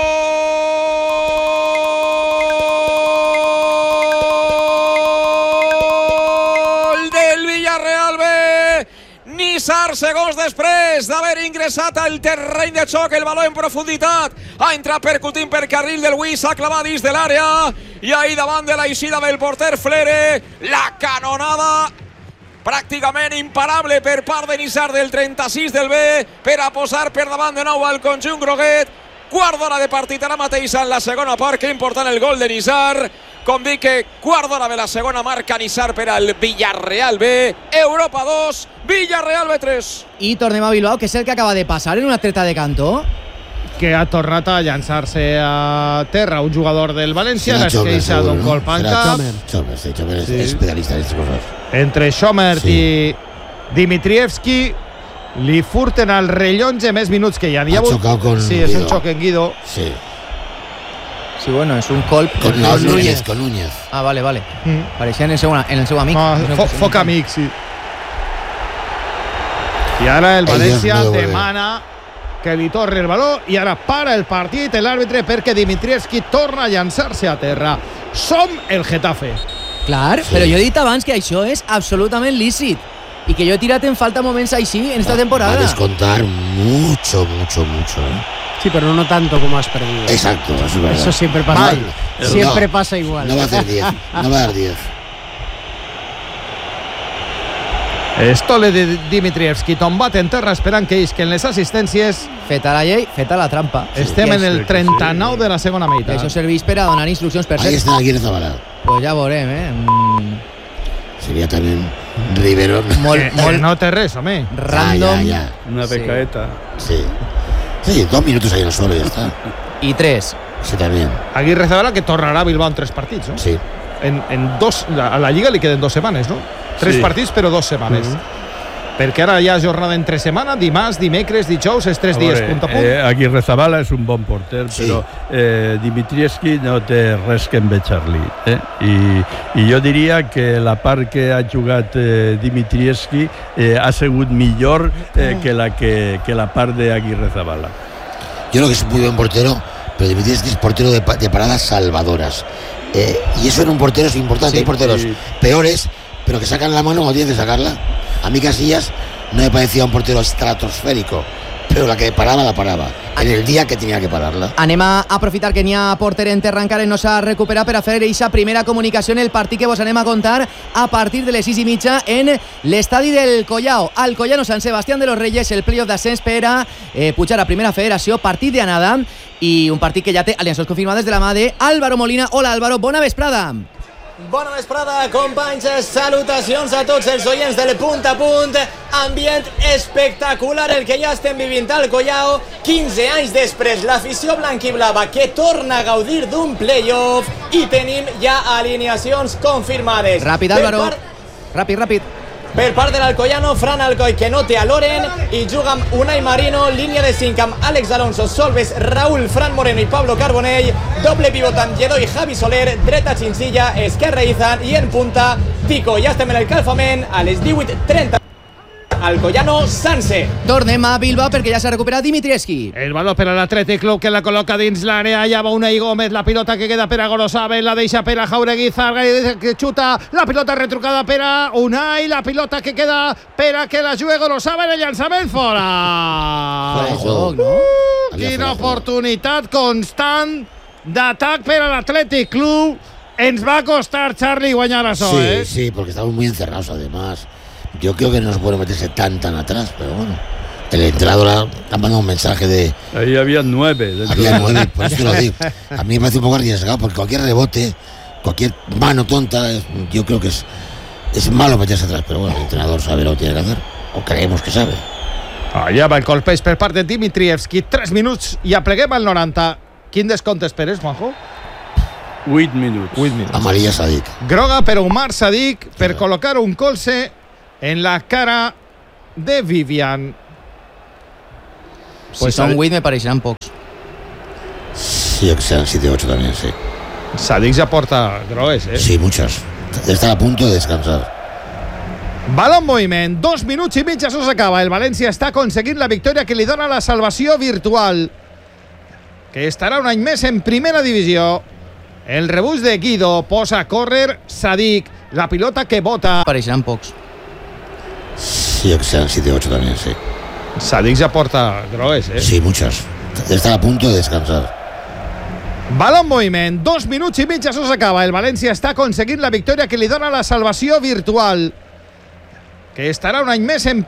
D: Gol del Villarreal B! Nizar, segons després d'haver ingressat al terreny de xoc, el baló en profunditat, ha entrat percutint per carril del Wii, s'ha clavat dins de l'àrea, i ahí davant de l'eixida del porter Flere, la canonada pràcticament imparable per part de Nizar del trenta-sis del B, per a posar per davant de nou al conjunt groguet. Quart d'hora de partit ara mateix en la segona part, que important el gol de Nizar. Com dic, que quart d'hora de la segona marca Nizar per al Villarreal B. Europa dos, Villarreal B tres.
A: I tornem a Bilbao, que és el que acaba de passar en una treta de cantó.
F: Que ha tornat a llançar-se a terra un jugador del València,
C: Serà
F: es
C: Chomer,
F: queixa
C: seguro,
F: d'un
C: ¿no?
F: colp en
C: Serà
F: cap.
C: Chomer, Chomer, sí, Chomer es
F: Sí.
C: especialista en estas cosas.
F: Entre Schomer
C: Sí.
F: i Dimitrievski li furten al rellotge més minuts que hi ha. Hi
C: Ha
F: hagut-
C: xocat con
F: Sí, és un
C: Guido.
F: xoc en Guido.
C: Sí.
A: Sí, bueno, és un colp.
C: Con
A: no,
C: Núñez, con Núñez.
A: Ah, vale, vale.
F: Mm.
A: Pareixia en el seu, en el seu amic.
F: Ah,
A: No sé,
F: fo,
A: pues,
F: foc amic, sí. I ara el
C: Ai, Dios
F: València
C: mío,
F: demana que li torni el baló i ara para el partit l'àrbitre perquè Dimitrievski torna a llançar-se a terra. Som el Getafe.
A: Clar,
C: Sí.
A: però jo he dit abans que això és absolutament lícit i que jo he tirat en falta moments així en esta temporada.
C: Va a descontar mucho, mucho, mucho. ¿eh?
B: Sí, pero no tanto como has perdido.
C: Exacto, eso es verdad.
B: Eso siempre pasa.
C: Mal.
B: Siempre
C: No,
B: pasa igual.
C: No va a hacer diez, no va a dar diez.
F: Estole de Dimitrievski tombat en terra esperant que isquen les assistències.
A: Feta la llei, feta la trampa.
F: Estem en el
E: sí,
F: trenta-nou de la segona meitat.
A: Això serveix per a donar instruccions per
C: Ahí
A: ser.
C: está Aguirre Zabala.
A: Pues ja veurem, eh? Mm,
C: Sería también Rivero.
A: molt,
F: Que, que
A: molt
F: no té res, home.
A: random.
C: Ya, ya, ya.
E: Una
A: Sí.
E: becaeta.
C: Sí. Sí, dos minutos ahí en el suelo y ya está.
A: I tres.
C: Sí, también.
F: Aguirre Zabala que tornarà a Bilbao en tres partits, no?
C: Sí.
F: En, en dos, a la Lliga li queden dos setmanes, no? Tres
E: Sí.
F: partits, però dos setmanes. Perquè ara hi ha jornada entre setmana, dimarts, dimecres, dijous, és tres
E: A
F: dies,
E: veure,
F: punt a punt.
E: eh, Aguirre Zabala és un bon porter,
C: Sí.
E: però eh, Dimitrievski no té res que envejar-li. Eh? I, I jo diria que la part que ha jugat eh, Dimitrievski eh, ha sigut millor eh, que, la que, que la part d'Aguirre Zabala.
C: Yo creo que es muy buen portero, pero Dimitrievski es portero de, pa- de paradas salvadoras. Eh, y eso en un portero es importante.
E: Sí,
C: Hay porteros
E: sí.
C: peores, pero que sacan la mano cuando tienen que sacarla. A mí Casillas no me parecía un portero estratosférico, pero la que paraba, la paraba. En el día que tenía que pararla.
A: Anem a aprofitar que n'hi ha porter en terra encara i no s'ha recuperat per a fer eixa primera comunicació en el partit que vos anem a contar a partir de les sis i mitja en l'estadi del Collao. Al Collano Sant Sebastián de los Reyes, el playoff d'ascens per a eh, pujar a primera federació, partit d'anada i un partit que ja té aliances confirmades de la mà de Álvaro Molina. Hola Álvaro, bona vesprada.
G: Bona vesprada, companys, salutacions a tots els oients del Punt a Punt. Ambient espectacular el que ja estem vivint al Collao. quinze anys després, l'afició blanquiblava que torna a gaudir d'un playoff i tenim ja alineacions confirmades.
A: Ràpid,
G: Per
A: Álvaro.
G: part-
A: Ràpid, ràpid.
G: Per part de l'Alcoyano, Fran Alcoy, que no té a Loren, i juga amb Unai Marino, línia de cinc amb Àlex Alonso, Solves, Raúl, Fran Moreno i Pablo Carbonell, doble pivot amb Lledó i Javi Soler, dreta Chinchilla, esquerra Izan i en punta Tico. Ja estem en el calfament a les divuit trenta. Alcoyano Sanse.
A: Tornem a Bilbao perquè ja s'ha recuperat Dimitrievski.
F: El baló per a l'Atlètic Club, que la col·loca dins l'àrea. Allà va Unai Gómez, la pilota que queda per a Gorosabel, la deixa per a Jauregui, Zarga que xuta, la pilota retrucada per a Unai, la pilota que queda per a que la jugui Gorosabel, el llançament fora.
A: Fora de joc, no?
F: Uh, quina oportunitat constant d'atac per a l'Atlètic Club. Ens va costar, Charlie, guanyar això,
C: sí,
F: ¿eh?
C: Sí, porque estamos muy encerrados además. Yo creo que no es bueno meterse tan tan atrás, pero bueno. El entrenador ha mandado un mensaje de...
E: Ahí había nueve. Dentro.
C: Había nueve, por eso te lo digo. A mí me parece un poco arriesgado, porque cualquier rebote, cualquier mano tonta, yo creo que es, es malo meterse atrás, pero bueno, el entrenador sabe lo que tiene que hacer, o creemos que sabe.
F: Allà va el colpeix per part de Dimitrievski. tres minuts i apleguem al noranta. Quin descompte esperes, Juanjo?
E: vuit minuts.
F: vuit minuts.
C: Amarilla Sadik.
F: Groga per Umar Sadik per col·locar un colze en la cara de Vivian.
A: Si pues son vuit me pareixeran pocs.
C: Sí, que sean siete ocho también, sí.
F: Sadik ja porta grogues, eh?
C: Sí, muchas. Está a punto de descansar.
F: Baló en moviment, dos minuts i mig, això s'acaba. El València està aconseguint la victòria que li dona la salvació virtual, que estarà un any més en primera divisió. El rebuig de Guido posa a córrer Sadik, la pilota que bota.
A: Pareixeran pocs.
C: Sí, que sean siete ocho también, sí.
F: Sadik ja porta grogues, eh?
C: Sí, muchas. Está a punto de descansar.
F: Baló en moviment, dos minuts i mig, això s'acaba. El València està aconseguint la victòria que li dona la salvació virtual, que estarà un any més en